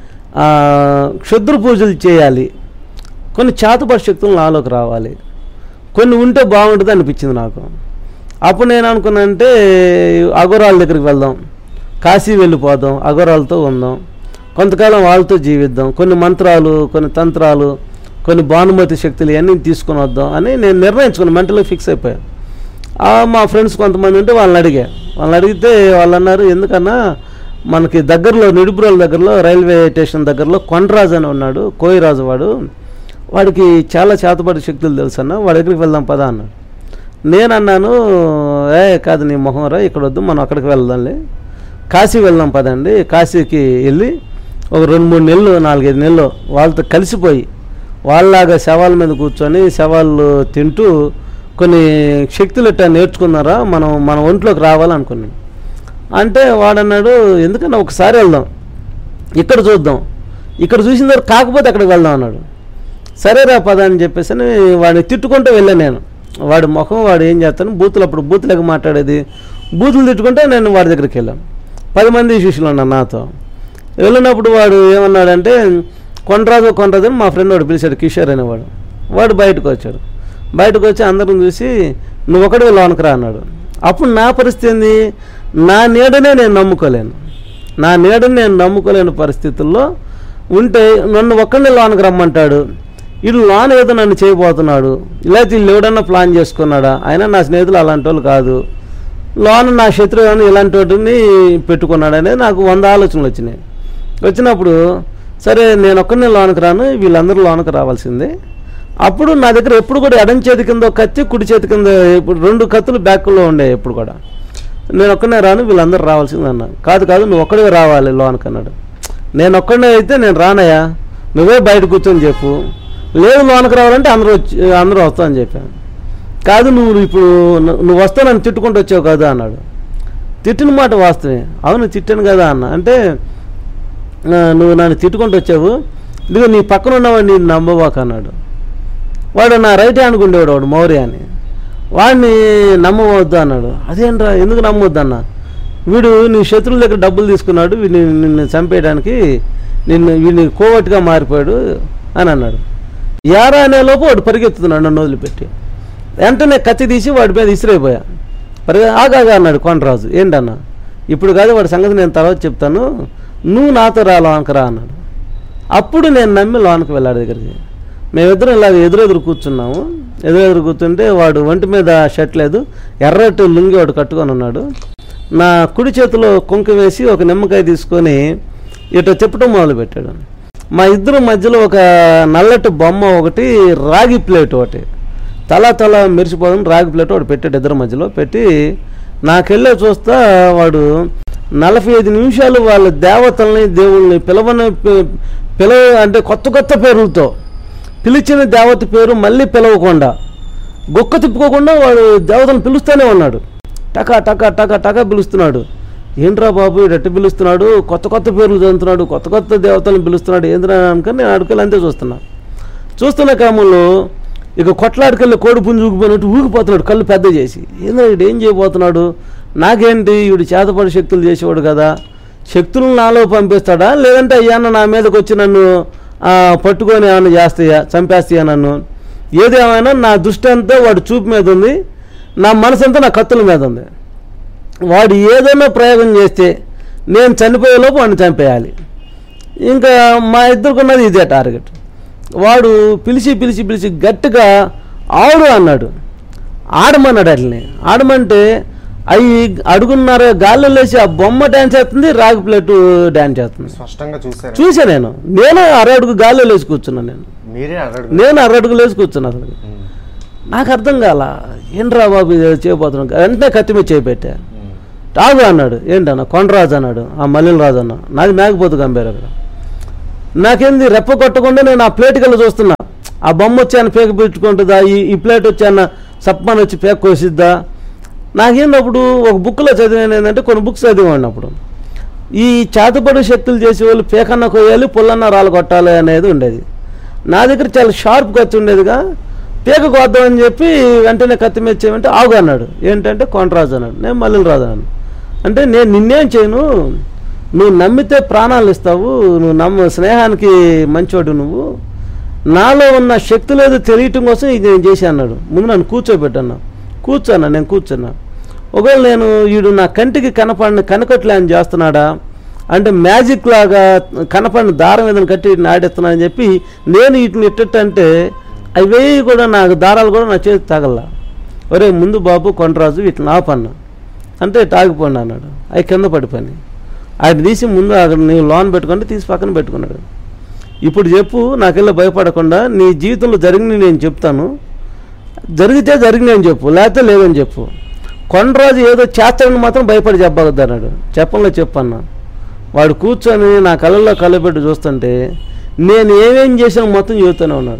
క్షుద్ర పూజలు చేయాలి, కొన్ని చేతపడి శక్తులు నాలోకి రావాలి, కొన్ని ఉంటే బాగుంటుంది అనిపించింది నాకు. అప్పుడు నేను అనుకున్నానంటే అఘోరాల దగ్గరికి వెళ్దాం, కాశీ వెళ్ళిపోదాం, అఘోరాలతో ఉందాం, కొంతకాలం వాళ్ళతో జీవిద్దాం, కొన్ని మంత్రాలు, కొన్ని తంత్రాలు, కొన్ని భానుమతి శక్తులు ఇవన్నీ తీసుకొని వద్దాం అని నేను నిర్ణయించుకున్నాను. మెంటల్గా ఫిక్స్ అయిపోయాను. మా ఫ్రెండ్స్ కొంతమంది ఉంటే వాళ్ళని అడిగితే వాళ్ళు అన్నారు, ఎందుకన్నా మనకి దగ్గరలో నిడుపురాల దగ్గరలో రైల్వే స్టేషన్ దగ్గరలో కొండరాజు అని ఉన్నాడు, కోయిరాజు వాడికి చాలా చేతబడి శక్తులు తెలుసు అన్న, వాడి దగ్గరికి వెళ్దాం పదా అన్నాడు. నేను అన్నాను, కాదు నీ మొహం రా, ఇక్కడ వద్దు, మనం అక్కడికి వెళ్దాంలే, కాశీ వెళ్దాం పదండి. కాశీకి వెళ్ళి ఒక 2-3 నెలలు 4-5 నెలలు వాళ్ళతో కలిసిపోయి వాళ్ళలాగా శవాల మీద కూర్చొని శవాళ్ళు తింటూ కొన్ని శక్తులు ఎట్టా నేర్చుకున్నారా, మన ఒంట్లోకి రావాలనుకున్నాను. అంటే వాడన్నాడు, ఎందుకన్నా ఒకసారి వెళ్దాం, ఇక్కడ చూద్దాం, ఇక్కడ చూసిన తర్వాత కాకపోతే అక్కడికి వెళ్దాం అన్నాడు. సరేరా పద అని చెప్పేసి వాడిని తిట్టుకుంటూ వెళ్ళాను నేను. వాడి ముఖం వాడు ఏం చేస్తాను, అప్పుడు బూతులకు మాట్లాడేది, బూతులు తిట్టుకుంటే నేను వాడి దగ్గరికి వెళ్ళాను. 10 మంది శిష్యులు ఉన్నారు నాతో. వెళ్ళినప్పుడు వాడు ఏమన్నాడంటే, కొండరాజు అని మా ఫ్రెండ్ వాడు పిలిచాడు, కిషోర్ అనేవాడు. వాడు బయటకు వచ్చి అందరం చూసి నువ్వు ఒకడే లోనకి రా అన్నాడు. అప్పుడు నా పరిస్థితి ఏంది, నా నీడనే నేను నమ్ముకోలేని పరిస్థితుల్లో ఉంటే నన్ను ఒక్కడే లోనకి రమ్మంటాడు. వీళ్ళు లోన్ ఏదో నన్ను చేయబోతున్నాడు, ఇలా వీళ్ళు ఎవడన్నా ప్లాన్ చేసుకున్నాడా, అయినా నా స్నేహితులు అలాంటి వాళ్ళు కాదు, లోన్ నా శత్రువు ఇలాంటి వాటిని పెట్టుకున్నాడు అనేది నాకు 100 ఆలోచనలు వచ్చినప్పుడు సరే నేను ఒక్కనే లోనకి రాను, వీళ్ళందరూ లోనకి రావాల్సిందే. అప్పుడు నా దగ్గర ఎప్పుడు కూడా ఎడం చేతి కింద కత్తి, కుడి చేతి కింద ఇప్పుడు 2 కత్తులు బ్యాక్లో ఉండే. ఎప్పుడు కూడా నేను ఒక్కనే రాను, వీళ్ళందరూ రావాల్సింది అన్నా. కాదు నువ్వు ఒక్కడే రావాలి లోనకి అన్నాడు. నేను ఒక్కడే అయితే నేను రానయ్యా, నువ్వే బయట కూర్చొని చెప్పు, లేదు లోనకి రావాలంటే అందరూ వస్తామని చెప్పాను. కాదు నువ్వు వస్తే నన్ను తిట్టుకుంటూ వచ్చావు కదా అన్నాడు. తిట్టిన మాట వాస్తవే, అవును తిట్టాను కదా అన్న. అంటే నువ్వు నన్ను తిట్టుకుంటూ వచ్చావు, ఇదిగో నీ పక్కన ఉన్నవాడు నేను నమ్మవాక అన్నాడు. వాడు నా రైట్ హ్యాండ్కి ఉండేవాడు, వాడు మౌర్య అని, వాడిని నమ్మవద్దు అన్నాడు. అదేంట్రా ఎందుకు నమ్మవద్దు అన్న, వీడు నీ శత్రువుల దగ్గర డబ్బులు తీసుకున్నాడు, నిన్ను చంపేయడానికి వీడిని కోవట్టుగా మారిపోయాడు అని అన్నాడు. యారా అనేలోపు వాడు పరిగెత్తుతున్నాడు నన్ను వదిలిపెట్టి. వెంటనే కత్తి తీసి వాడి మీద ఇసిరైపోయా. ఆగా అన్నాడు కొండరాజు. ఏంటన్నా, ఇప్పుడు కాదు వాడి సంగతి నేను తర్వాత చెప్తాను, నువ్వు నాతో రా లోనకి రా అన్నాడు. అప్పుడు నేను నమ్మి లోనకి వెళ్ళాడు దగ్గరికి. మేమిద్దరం ఇలాగ ఎదురెదురు కూర్చున్నాము. ఎదురెదురు కూర్చుంటే వాడు ఒంటి మీద షర్ట్ లేదు, ఎర్రటి లుంగి వాడు కట్టుకొని ఉన్నాడు. నా కుడి చేతిలో కుంకుమ వేసి ఒక నిమ్మకాయ తీసుకొని ఇటు చెప్పటం మొదలుపెట్టాడు. మా ఇద్దరు మధ్యలో ఒక నల్లటి బొమ్మ ఒకటి, రాగి ప్లేట్ ఒకటి, తల మెరిసిపోదని రాగి ప్లేట్ ఒకటి పెట్టాడు. ఇద్దరు మధ్యలో పెట్టి నాకెళ్ళే చూస్తా వాడు 45 నిమిషాలు వాళ్ళ దేవతల్ని దేవుళ్ళని అంటే కొత్త పేర్లతో పిలిచిన దేవత పేరు మళ్ళీ పిలవకుండా, గొక్క తిప్పుకోకుండా వాడు దేవతను పిలుస్తూనే ఉన్నాడు. టకా పిలుస్తున్నాడు. ఏంట్రా బాబు ఎట్ట పిలుస్తున్నాడు, కొత్త పేర్లు చదువుతున్నాడు, కొత్త దేవతలను పిలుస్తున్నాడు, ఏంద్రా అనుకుని నేను అడుగులు అంతే చూస్తున్న క్రమంలో ఇక కొట్లాడికెళ్ళి కోడి పుంజు ఊగిపోయినట్టు ఊగిపోతున్నాడు, కళ్ళు పెద్ద చేసి. ఏంద్రా వీడు ఏం చేయబోతున్నాడు, నాకేంటి వీడు చేతపడి శక్తులు చేసేవాడు కదా, శక్తులను నాలో పంపిస్తాడా, లేదంటే అయ్యాన్న నా మీదకి వచ్చి నన్ను పట్టుకొని ఏమైనా చేస్తాయా, చంపేస్తాయా నన్ను. ఏదేమైనా నా దృష్టి అంతా వాడు చూపు మీద ఉంది, నా మనసు అంతా నా కత్తుల మీద ఉంది. వాడు ఏదైనా ప్రయోగం చేస్తే నేను చనిపోయేలోపు వాడిని చంపేయాలి. ఇంకా మా ఇద్దరుకున్నది ఇదే టార్గెట్. వాడు పిలిచి గట్టిగా ఆడు అన్నాడు. ఆడమన్నాడు. అట్లనే ఆడమంటే అవి అడుగున్నర గాల్లో లేచి ఆ బొమ్మ డ్యాన్స్ చేస్తుంది, రాగి ప్లేటు డ్యాన్స్ చేస్తుంది. స్పష్టంగా చూసా నేను 6 అడుగు గాల్లో లేచి కూర్చున్నాను నేను. నేను 6 అడుగులు వేసి కూర్చున్నా. అసలు నాకు అర్థం కాల, ఏంట్రా బాబు ఇది చేయబోతున్నాను. వెంటనే కత్తి మీద చేపెట్టా. తాగు అన్నాడు. ఏంటన్నా? కొండరాజు అన్నాడు. ఆ మల్లెల రాజు అన్న. నాది మేకపోతు గంభీర. అక్కడ నాకేంది రెప్ప కొట్టకుండా నేను ఆ ప్లేట్ కల్లా చూస్తున్నా. ఆ బొమ్మ వచ్చి ఆయన పేక పెట్టుకుంటుందా, ఈ ప్లేట్ వచ్చి అన్న సప్మాన్ వచ్చి పేక కోసిద్దా. నాకేందప్పుడు ఒక బుక్లో చదివాను ఏంటంటే, కొన్ని బుక్స్ చదివాను అప్పుడు, ఈ చేతపడి శక్తులు చేసేవాళ్ళు పేకన్న కొయ్యాలి, పుల్లన్న రాళ్ళు కొట్టాలి అనేది ఉండేది. నా దగ్గర చాలా షార్ప్ కత్తి ఉండేదిగా, పేక కోద్దామని చెప్పి వెంటనే కత్తి మీద చేయమంటే ఆగు అన్నాడు. ఏంటంటే కొండరాజు అన్నాడు. నేను మల్లెల రాజు అన్నాను. అంటే నేను నిన్నేం చేయను, నువ్వు నమ్మితే ప్రాణాలు ఇస్తావు, నువ్వు స్నేహానికి మంచోడు, నువ్వు నాలో ఉన్న శక్తి లేదు తెలియటం కోసం ఇది నేను చేసి అన్నాడు. ముందు నన్ను కూర్చోబెట్టన్నా. కూర్చోన్నా. నేను కూర్చున్నా. ఒకవేళ నేను వీడు నా కంటికి కనకట్లే అని చేస్తున్నాడా అంటే, మ్యాజిక్ లాగా కనపడిన దారం ఏదైనా కట్టి వీటిని ఆడేస్తున్నానని చెప్పి నేను వీటిని ఇట్టంటే అవి కూడా నాకు దారాలు కూడా నా చేతి తగల. ఒరే ముందు బాబు కొండరాజు వీటిని ఆపన్నా అంటే తాగిపోండి అన్నాడు. అవి కింద పడిపోయి ఆయన తీసి ముందు అక్కడ నీవు లోన్ పెట్టుకుంటే తీసి పక్కన పెట్టుకున్నాడు. ఇప్పుడు చెప్పు, నాకెళ్ళి భయపడకుండా నీ జీవితంలో జరిగినవి నేను చెప్తాను, జరిగితే జరిగినాయని చెప్పు, లేకపోతే లేదని చెప్పు. కొండరాజు ఏదో చేస్తాడని మాత్రం భయపడి చెప్పగద్దు అన్నాడు. చెప్పంలో చెప్పన్నా. వాడు కూర్చొని నా కళ్ళల్లో కళ్ళపెట్టి చూస్తుంటే నేను ఏమేం చేసాను మొత్తం చెబుతూనే ఉన్నాడు.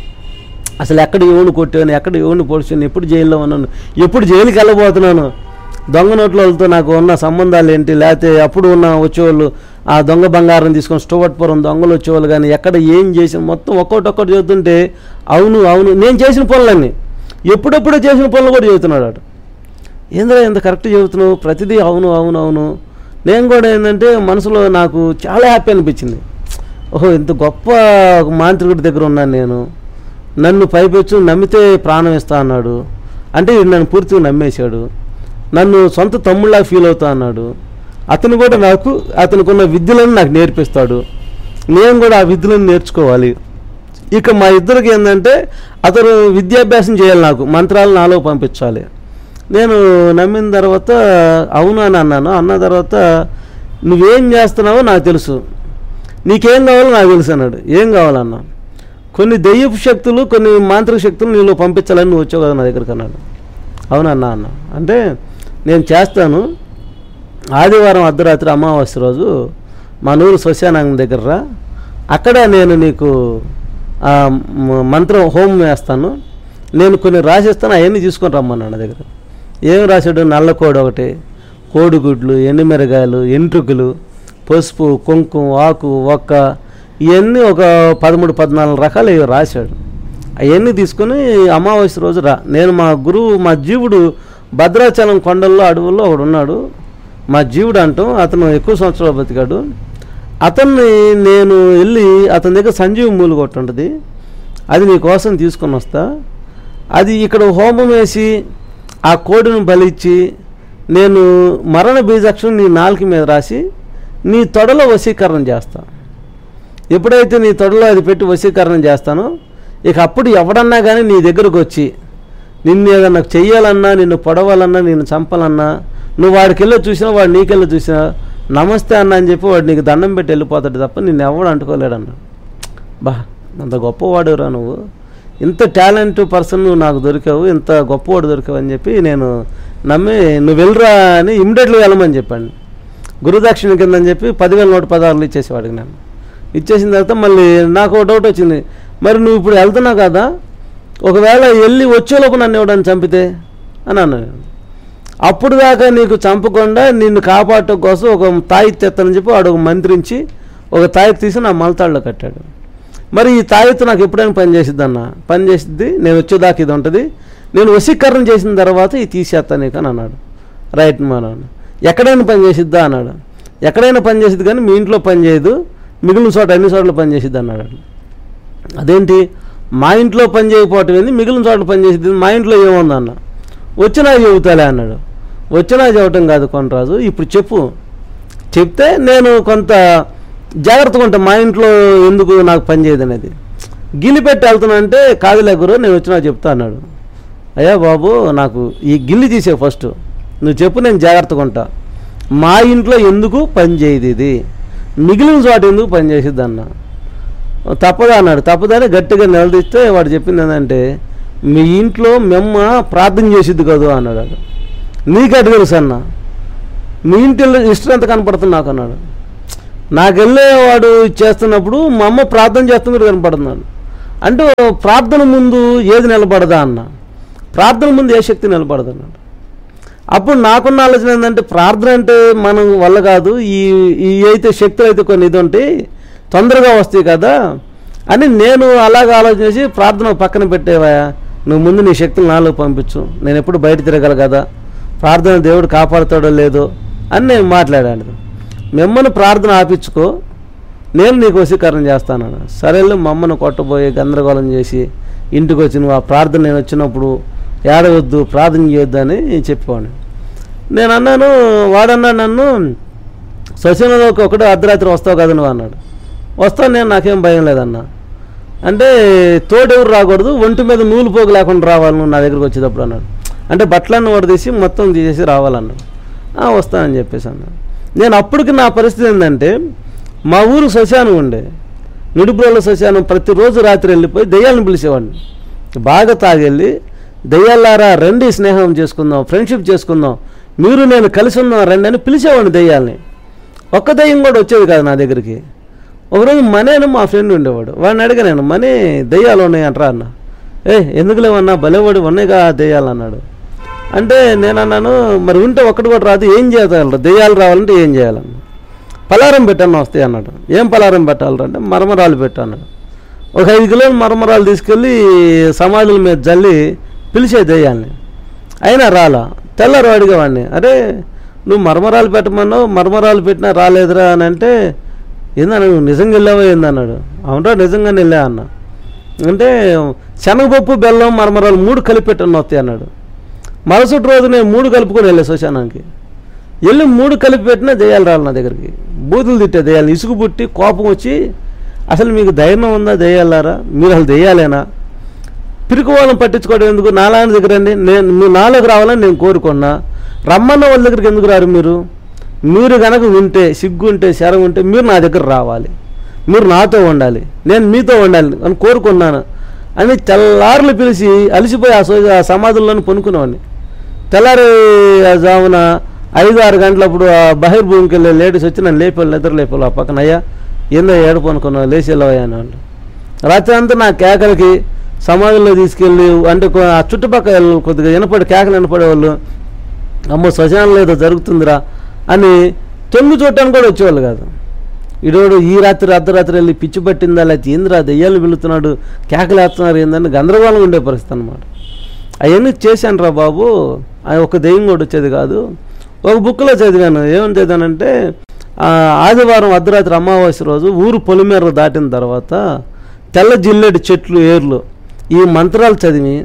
అసలు ఎక్కడ ఎవరిని కొట్టాను, ఎక్కడ ఎవరిని పొడిచాను, ఎప్పుడు జైల్లో ఉన్నాను, ఎప్పుడు జైలుకి వెళ్ళబోతున్నాను, దొంగ నోట్ల వాళ్ళతో నాకు ఉన్న సంబంధాలు ఏంటి, లేకపోతే అప్పుడు ఉన్న వచ్చేవాళ్ళు ఆ దొంగ బంగారం తీసుకొని స్టోవట్పురం దొంగలు వచ్చేవాళ్ళు కానీ ఎక్కడ ఏం చేసిన మొత్తం ఒక్కొక్కటి చెబుతుంటే అవును అవును నేను చేసిన పనులన్నీ ఎప్పుడెప్పుడో చేసిన పనులు కూడా చెబుతున్నాడు. అటు ఏంద్రా ఎంత కరెక్ట్ చెబుతున్నావు, ప్రతిదీ అవును అవును అవును. నేను కూడా ఏంటంటే మనసులో నాకు చాలా హ్యాపీ అనిపించింది. ఓహో ఇంత గొప్ప మాంత్రికుడి దగ్గర ఉన్నాను నేను, నన్ను పైపెచ్చు నమ్మితే ప్రాణం ఇస్తా అన్నాడు. అంటే నన్ను పూర్తిగా నమ్మేశాడు, నన్ను సొంత తమ్ముళ్ళ ఫీల్ అవుతా అన్నాడు. అతను కూడా నాకు అతనుకున్న విద్యలను నాకు నేర్పిస్తాడు, నేను కూడా ఆ విద్యలను నేర్చుకోవాలి. ఇక మా ఇద్దరికి ఏంటంటే అతను విద్యాభ్యాసం చేయాలి, నాకు మంత్రాలు నాలో పంపించాలి. నేను నమ్మిన తర్వాత అవును అని అన్నాను. అన్న తర్వాత నువ్వేం చేస్తున్నావో నాకు తెలుసు, నీకేం కావాలో నాకు తెలుసు అన్నాడు. ఏం కావాలన్నా? కొన్ని దెయ్యపు శక్తులు కొన్ని మాంత్రిక శక్తులు నీలో పంపించాలని నువ్వు వచ్చావు కదా నా దగ్గరికి అన్నాడు. అవునన్నా అన్న. అంటే నేను చేస్తాను, ఆదివారం అర్ధరాత్రి అమావాస్య రోజు మా నూరు శ్మశానం దగ్గర రా, అక్కడ నేను నీకు మంత్రం హోమం వేస్తాను, నేను కొన్ని రాసిస్తాను, అవన్నీ తీసుకొని రమ్మన్నాడు నా దగ్గర. ఏం రాశాడు? నల్లకోడి ఒకటి, కోడిగుడ్లు, ఎండుమిరగాయలు, ఎంట్రుకలు, పసుపు, కుంకుమ, ఆకు, ఒక్క, ఇవన్నీ ఒక 13-14 రకాలు రాశాడు. అవన్నీ తీసుకొని అమావాస్య రోజు రా. నేను మా గురువు మా జీవుడు భద్రాచలం కొండల్లో అడవుల్లో ఒకడు ఉన్నాడు, మా జీవుడు అంటాం, అతను ఎక్కువ సంవత్సరాలు బతికాడు. అతన్ని నేను వెళ్ళి అతని దగ్గర సంజీవ మూలు కొట్టి ఉంటుంది, అది నీ కోసం తీసుకొని వస్తా. అది ఇక్కడ హోమం వేసి ఆ కోడిని బలిచ్చి నేను మరణ బీజాక్షరం నీ నాలుక మీద రాసి నీ తొడలో వశీకరణ చేస్తా. ఎప్పుడైతే నీ తొడలో అది పెట్టి వశీకరణ చేస్తానో ఇక అప్పుడు ఎవడన్నా కానీ నీ దగ్గరకు వచ్చి నిన్ను ఏదన్నా చెయ్యాలన్నా, నిన్ను పొడవాలన్నా, నిన్ను చంపాలన్నా, నువ్వు వాడికి వెళ్ళి చూసినా వాడు నీకెళ్ళి చూసినా నమస్తే అన్న అని చెప్పి వాడు నీకు దండం పెట్టి వెళ్ళిపోతాడు తప్ప నిన్ను ఎవడు అంటుకోలేడన్నా. బా అంత గొప్పవాడురా నువ్వు, ఇంత టాలెంట్ పర్సన్ నువ్వు నాకు దొరికావు, ఇంత గొప్పవాడు దొరికావు అని చెప్పి నేను నమ్మి నువ్వు వెళ్ళరా అని ఇమ్మీడియట్గా వెళ్ళమని చెప్పాను. గురుదక్షిణ కిందని చెప్పి 10,116 ఇచ్చేసేవాడికి. నేను ఇచ్చేసిన తర్వాత మళ్ళీ నాకు ఒక డౌట్ వచ్చింది, మరి నువ్వు ఇప్పుడు వెళ్తున్నావు కదా, ఒకవేళ వెళ్ళి వచ్చేలోపు నన్ను ఎవడని చంపితే అని అన్నాను. అప్పుడు దాకా నీకు చంపకుండా నిన్ను కాపాడటం కోసం ఒక తాయిత్తు ఎత్తనని చెప్పి వాడు ఒక మంత్రించి ఒక తాయిత్తు తీసి నా మలతాడులో కట్టాడు. మరి ఈ తాయిత్తు నాకు ఎప్పుడైనా పనిచేసిద్ది అన్న, పనిచేసిద్ది, నేను వచ్చేదాకా ఇది ఉంటుంది, నేను వశీకరణ చేసిన తర్వాత ఇది తీసేస్తాను నీకు అని అన్నాడు. రైట్ అన్నాడు. ఎక్కడైనా పని చేసిద్దా అన్నాడు. ఎక్కడైనా పని చేసిద్ది కానీ మీ ఇంట్లో పని చేయదు, మిగిలిన చోట అన్ని చోట్ల పని చేసిద్ది అన్నాడు. అదేంటి మా ఇంట్లో పని చేయకపోవటం ఏంది, మిగిలిన చోట్ల పని చేసిద్ది, మా ఇంట్లో ఏముంది అన్న. వచ్చినా చెబుతాలే అన్నాడు. వచ్చినా చెప్పటం కాదు కొండరాజు, ఇప్పుడు చెప్పు, చెప్తే నేను కొంత జాగ్రత్తగా ఉంటాను, మా ఇంట్లో ఎందుకు నాకు పని చేయదు అనేది. గిల్లి పెట్టి వెళ్తున్నా అంటే కాదులే గురు నేను వచ్చినా చెప్తా అన్నాడు. అయ్యా బాబు నాకు ఈ గిల్లి తీసే ఫస్ట్ నువ్వు చెప్పు, నేను జాగ్రత్తగా ఉంటా. మా ఇంట్లో ఎందుకు పని చేయదు ఇది, మిగిలిన చోట ఎందుకు పని చేసిద్ది అన్న. తప్పదా అన్నాడు. తప్పదని గట్టిగా నిలదీస్తే వాడు చెప్పింది ఏంటంటే, మీ ఇంట్లో మెమ్మ ప్రార్థన చేసిద్ది కదా అన్నాడు. నీకటి తెలుసు అన్న, మీ ఇంటిలో హిస్టరీ ఎంత కనపడుతుంది నాకు అన్నాడు. నాకు వెళ్ళేవాడు చేస్తున్నప్పుడు మా అమ్మ ప్రార్థన చేస్తున్నట్టు కనపడుతున్నాడు. అంటే ప్రార్థన ముందు ఏది నిలబడదా అన్న, ప్రార్థన ముందు ఏ శక్తి నిలబడదు అన్నాడు. అప్పుడు నాకున్న ఆలోచన ఏంటంటే, ప్రార్థన అంటే మనం వల్ల కాదు, ఈ అయితే శక్తులు అయితే కొన్ని ఇది ఉంటాయి తొందరగా వస్తాయి కదా అని నేను అలాగ ఆలోచన చేసి, ప్రార్థన పక్కన పెట్టేవా, నువ్వు ముందు నీ శక్తులు నాలో పంపించు, నేను ఎప్పుడు బయట తిరగల కదా, ప్రార్థన దేవుడు కాపాడుతాడో లేదో అని నేను మాట్లాడాను. మిమ్మల్ని ప్రార్థన ఆపించుకో, నేను నీకు వశీకరణ చేస్తాను. సరేలే, మా అమ్మను కొట్టబోయి గందరగోళం చేసి ఇంటికి వచ్చి నువ్వు ఆ ప్రార్థన నేను వచ్చినప్పుడు ఏడవద్దు, ప్రార్థన చేయొద్దు అని చెప్పేవాడిని. నేను అన్నాను, వాడన్నాడు నన్ను, శ్మశానంలోకి ఒకటే అర్ధరాత్రి వస్తావు కదా నువ్వు అన్నాడు. వస్తాను నేను, నాకేం భయం లేదన్నా. అంటే తోడెవరు రాకూడదు, ఒంటి మీద నూలు పోగు లేకుండా రావాలి నువ్వు నా దగ్గరికి వచ్చేటప్పుడు అన్నాడు. అంటే బట్టలన్నీ వాడు తీసి మొత్తం తీసేసి రావాలన్నాడు. వస్తానని చెప్పేసి అన్నాడు. నేను అప్పటికి నా పరిస్థితి ఏంటంటే, మా ఊరు శ్మశానం ఉండే, నిడుబ్రోల శ్మశానం, ప్రతిరోజు రాత్రి వెళ్ళిపోయి దెయ్యాలను పిలిచేవాడిని. బాగా తాగెళ్ళి, దెయ్యాలారా రండి, స్నేహం చేసుకుందాం, ఫ్రెండ్షిప్ చేసుకుందాం, మీరు నేను కలిసి ఉన్నాం రండి అని పిలిచేవాడిని దెయ్యాలని. ఒక్క దెయ్యం కూడా వచ్చేది కాదు నా దగ్గరికి. ఒకరోజు మనేను మా ఫ్రెండ్ ఉండేవాడు, వాడిని అడిగా నేను, మనీ దెయ్యాలు ఉన్నాయి అంటారా అన్న. ఎందుకు లేవన్నా, భలేవాడు ఉన్నాయిగా దెయ్యాలు అన్నాడు. అంటే నేను అన్నాను, మరి ఉంటే ఒక్కటి కూడా రాదు, ఏం చేయాలి, దెయ్యాలు రావాలంటే ఏం చేయాలన్నా. పలారం పెట్టాను వస్తాయి అన్నాడు. ఏం పలారం పెట్టాలరా అంటే, మరమరాలు పెట్టు అన్నాడు. ఒక 5 కిలోలు మరమరాలు తీసుకెళ్ళి సమాధుల మీద జల్లి పిలిచే దెయ్యాన్ని. అయినా రాలా. తెల్లారు అడిగేవాడిని, అరే నువ్వు మరమరాలు పెట్టమన్నావు, మరమరాలు పెట్టినా రాలేదురా అని అంటే, ఏందన్నా నువ్వు నిజంగా వెళ్ళావా ఏందన్నాడు. అవునరా నిజంగానే వెళ్ళా అన్న. అంటే శనగపప్పు బెల్లం మరమరాలు 3 కలిపి పెట్టను వస్తాయి అన్నాడు. మరుసటి రోజు నేను 3 కలుపుకొని వెళ్ళే శ్మశానానికి వెళ్ళి 3 కలిపి పెట్టినా దెయ్యాలు రాలి నా దగ్గరికి. బూతులు తిట్టే దెయ్యాలు, ఇసుగు పుట్టి కోపం వచ్చి, అసలు మీకు ధైర్యం ఉందా దెయ్యాలారా, మీరు అసలు దెయ్యాలేనా, పిరికి వాళ్ళని పట్టించుకోవడం ఎందుకు, నాలాంటి దగ్గర అండి, మీరు నాలోకి రావాలని నేను కోరుకున్నా, రమ్మన్న వాళ్ళ దగ్గరికి ఎందుకు రారు మీరు కనుక ఉంటే, సిగ్గు ఉంటే, శరం ఉంటే మీరు నా దగ్గర రావాలి, మీరు నాతో ఉండాలి, నేను మీతో ఉండాలి అని కోరుకున్నాను అని తెల్లారులు పిలిచి అలసిపోయి ఆ సమాధుల్లోనే పనుకునేవాడిని. తెల్లారి జామున 5-6 గంటలప్పుడు ఆ బహిర్భూమికి వెళ్ళే లేడీస్ వచ్చి నన్ను లేపేవాళ్ళు, నిద్ర లేపేవాళ్ళు. ఆ పక్కన, అయ్యా ఏందో ఏడుపు అనుకున్నావు, లేచి వెళ్ళవయ్యా అని వాళ్ళు. రాత్రి అంతా నా కేకలకి సమాధుల్లో తీసుకెళ్ళి, అంటే ఆ చుట్టుపక్కల కొద్దిగా కేకలు వినపడేవాళ్ళు, అమ్మో శ్మశానంలో ఏదో జరుగుతుందిరా అని తొంగి చూడటానికి కూడా వచ్చేవాళ్ళు కాదు. ఇడోడు ఈ రాత్రి అర్ధరాత్రి వెళ్ళి పిచ్చి పట్టిందా, లేకపోతే ఏందిరా దెయ్యాలు పిలుతున్నాడు, కేకలు వేస్తున్నారు ఏందని గందరగోళంగా ఉండే పరిస్థితి అనమాట. అవన్నీ చేశాను రా బాబు, ఒక దెయ్యం కూడా వచ్చేది కాదు. ఒక బుక్లో చదివాను, ఏమని చదివానంటే, ఆదివారం అర్ధరాత్రి అమావాస్య రోజు ఊరు పొలిమేర దాటిన తర్వాత తెల్ల జిల్లేడు చెట్లు ఏర్లు ఈ మంత్రాలు చదివి,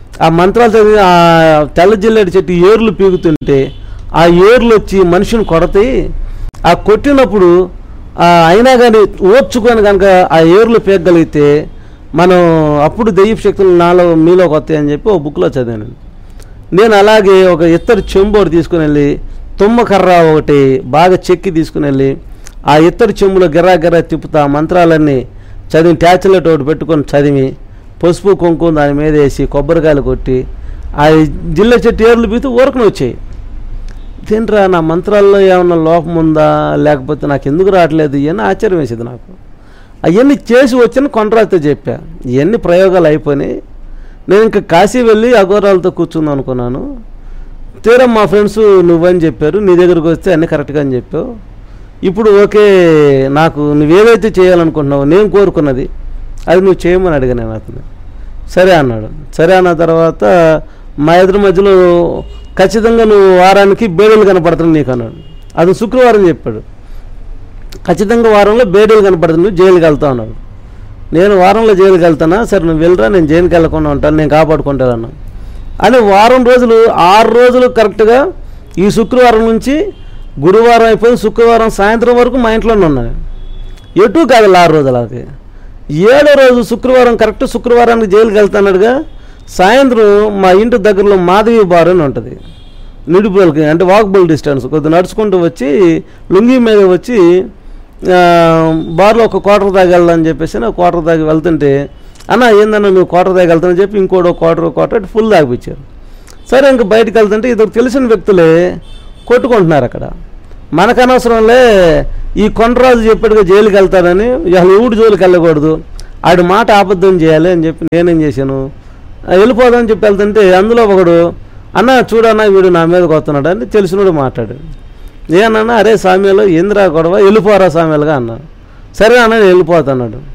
ఆ తెల్ల జిల్లేడు చెట్టు ఏర్లు పీగుతుంటే ఆ ఏర్లు వచ్చి మనిషిని కొడతాయి, ఆ కొట్టినప్పుడు అయినా కానీ ఓర్చుకొని కనుక ఆ ఏర్లు పీగగలిగితే మనం అప్పుడు దెయ్యపు శక్తులు మీలోకి వస్తాయి అని చెప్పి ఒక బుక్లో చదివాను. నేను అలాగే ఒక ఇత్తడి చెంబోడు తీసుకుని వెళ్ళి, తుమ్మకర్ర ఒకటి బాగా చెక్కి తీసుకుని వెళ్ళి ఆ ఇత్తడి చెంబులో గిర్రా తిప్పుతా మంత్రాలన్నీ చదివి, ట్యాచ్లెట్ ఒకటి పెట్టుకొని చదివి, పసుపు కుంకుమ దాని మీద వేసి కొబ్బరికాయలు కొట్టి ఆ జిల్ల చెట్టు ఏర్లు పీతే ఊరకనే వచ్చాయి. తింటరా నా మంత్రాల్లో ఏమన్నా లోపం ఉందా, లేకపోతే నాకు ఎందుకు రావట్లేదు, ఇవన్నీ ఆశ్చర్యం వేసేది నాకు. అవన్నీ చేసి వచ్చిన కొండరాతో చెప్పా. ఇవన్నీ ప్రయోగాలు అయిపోయినాయి. నేను ఇంకా కాశీ వెళ్ళి అఘోరాలతో కూర్చుందాం అనుకున్నాను. తీరా మా ఫ్రెండ్స్ నువ్వని చెప్పారు, నీ దగ్గరకు వస్తే అన్నీ కరెక్ట్గా అని చెప్పావు. ఇప్పుడు ఓకే, నాకు నువ్వేదైతే చేయాలనుకుంటున్నావు నేను కోరుకున్నది అది నువ్వు చేయమని అడిగాను నేను అతను. సరే అన్నాడు. సరే అన్న తర్వాత మా ఎదురు మధ్యలో ఖచ్చితంగా నువ్వు వారానికి బేడీలు కనపడుతున్నావు నీకు అన్నాడు. అది శుక్రవారం చెప్పాడు. ఖచ్చితంగా వారంలో బేడీలు కనపడుతుంది, నువ్వు జైలుకి వెళ్తావు అన్నాడు. నేను వారంలో జైలుకి వెళ్తానా, సరే నువ్వు వెళ్ళరా, నేను జైలుకి వెళ్ళకుండా ఉంటాను, నేను కాపాడుకుంటాను అన్నాను. అని వారం రోజులు 6 రోజులు కరెక్ట్గా ఈ శుక్రవారం నుంచి గురువారం అయిపోయి శుక్రవారం సాయంత్రం వరకు మా ఇంట్లోనే ఉన్నాను. ఎటు కాదు 6 రోజులకి. 7వ రోజు శుక్రవారం కరెక్ట్ శుక్రవారానికి జైలుకి వెళ్తానడుగా, సాయంత్రం మా ఇంటి దగ్గరలో మాధవి బార్ అని ఉంటుంది, నిడుపులకి అంటే వాకబుల్ డిస్టెన్స్, కొద్దిగా నడుచుకుంటూ వచ్చి లుంగి మీద వచ్చి బార్లో ఒక క్వార్టర్ దాకా వెళ్దామని చెప్పేసి నా క్వార్టర్ దాకా వెళ్తుంటే అన్న ఏందన్నా నువ్వు క్వార్టర్ దాకా వెళ్తానని చెప్పి ఇంకోటి క్వార్టర్ ఫుల్ దాగిపించారు. సరే ఇంక బయటకు వెళ్తుంటే ఇద్దరు తెలిసిన వ్యక్తులే కొట్టుకుంటున్నారు అక్కడ. మనకు అనవసరంలే, ఈ కొండరాజు చెప్పాడుగా జైలుకి వెళ్తాడని, అసలు ఎవడు జోలికి వెళ్ళకూడదు, ఆడి మాట అబద్ధం చేయాలి అని చెప్పి నేనేం చేశాను, వెళ్ళిపోదామని చెప్పి వెళ్తుంటే అందులో ఒకడు అన్న చూడన్నా వీడు నా మీదకి వస్తున్నాడు అని తెలిసినోడు మాట్లాడాడు. ఏమన్నా అరే సామ్యాలు ఏందిరా గొడవ, వెళ్ళిపోరా సామ్యాలుగా అన్నాడు. సరే అన్న నేను వెళ్ళిపోతున్నాడు.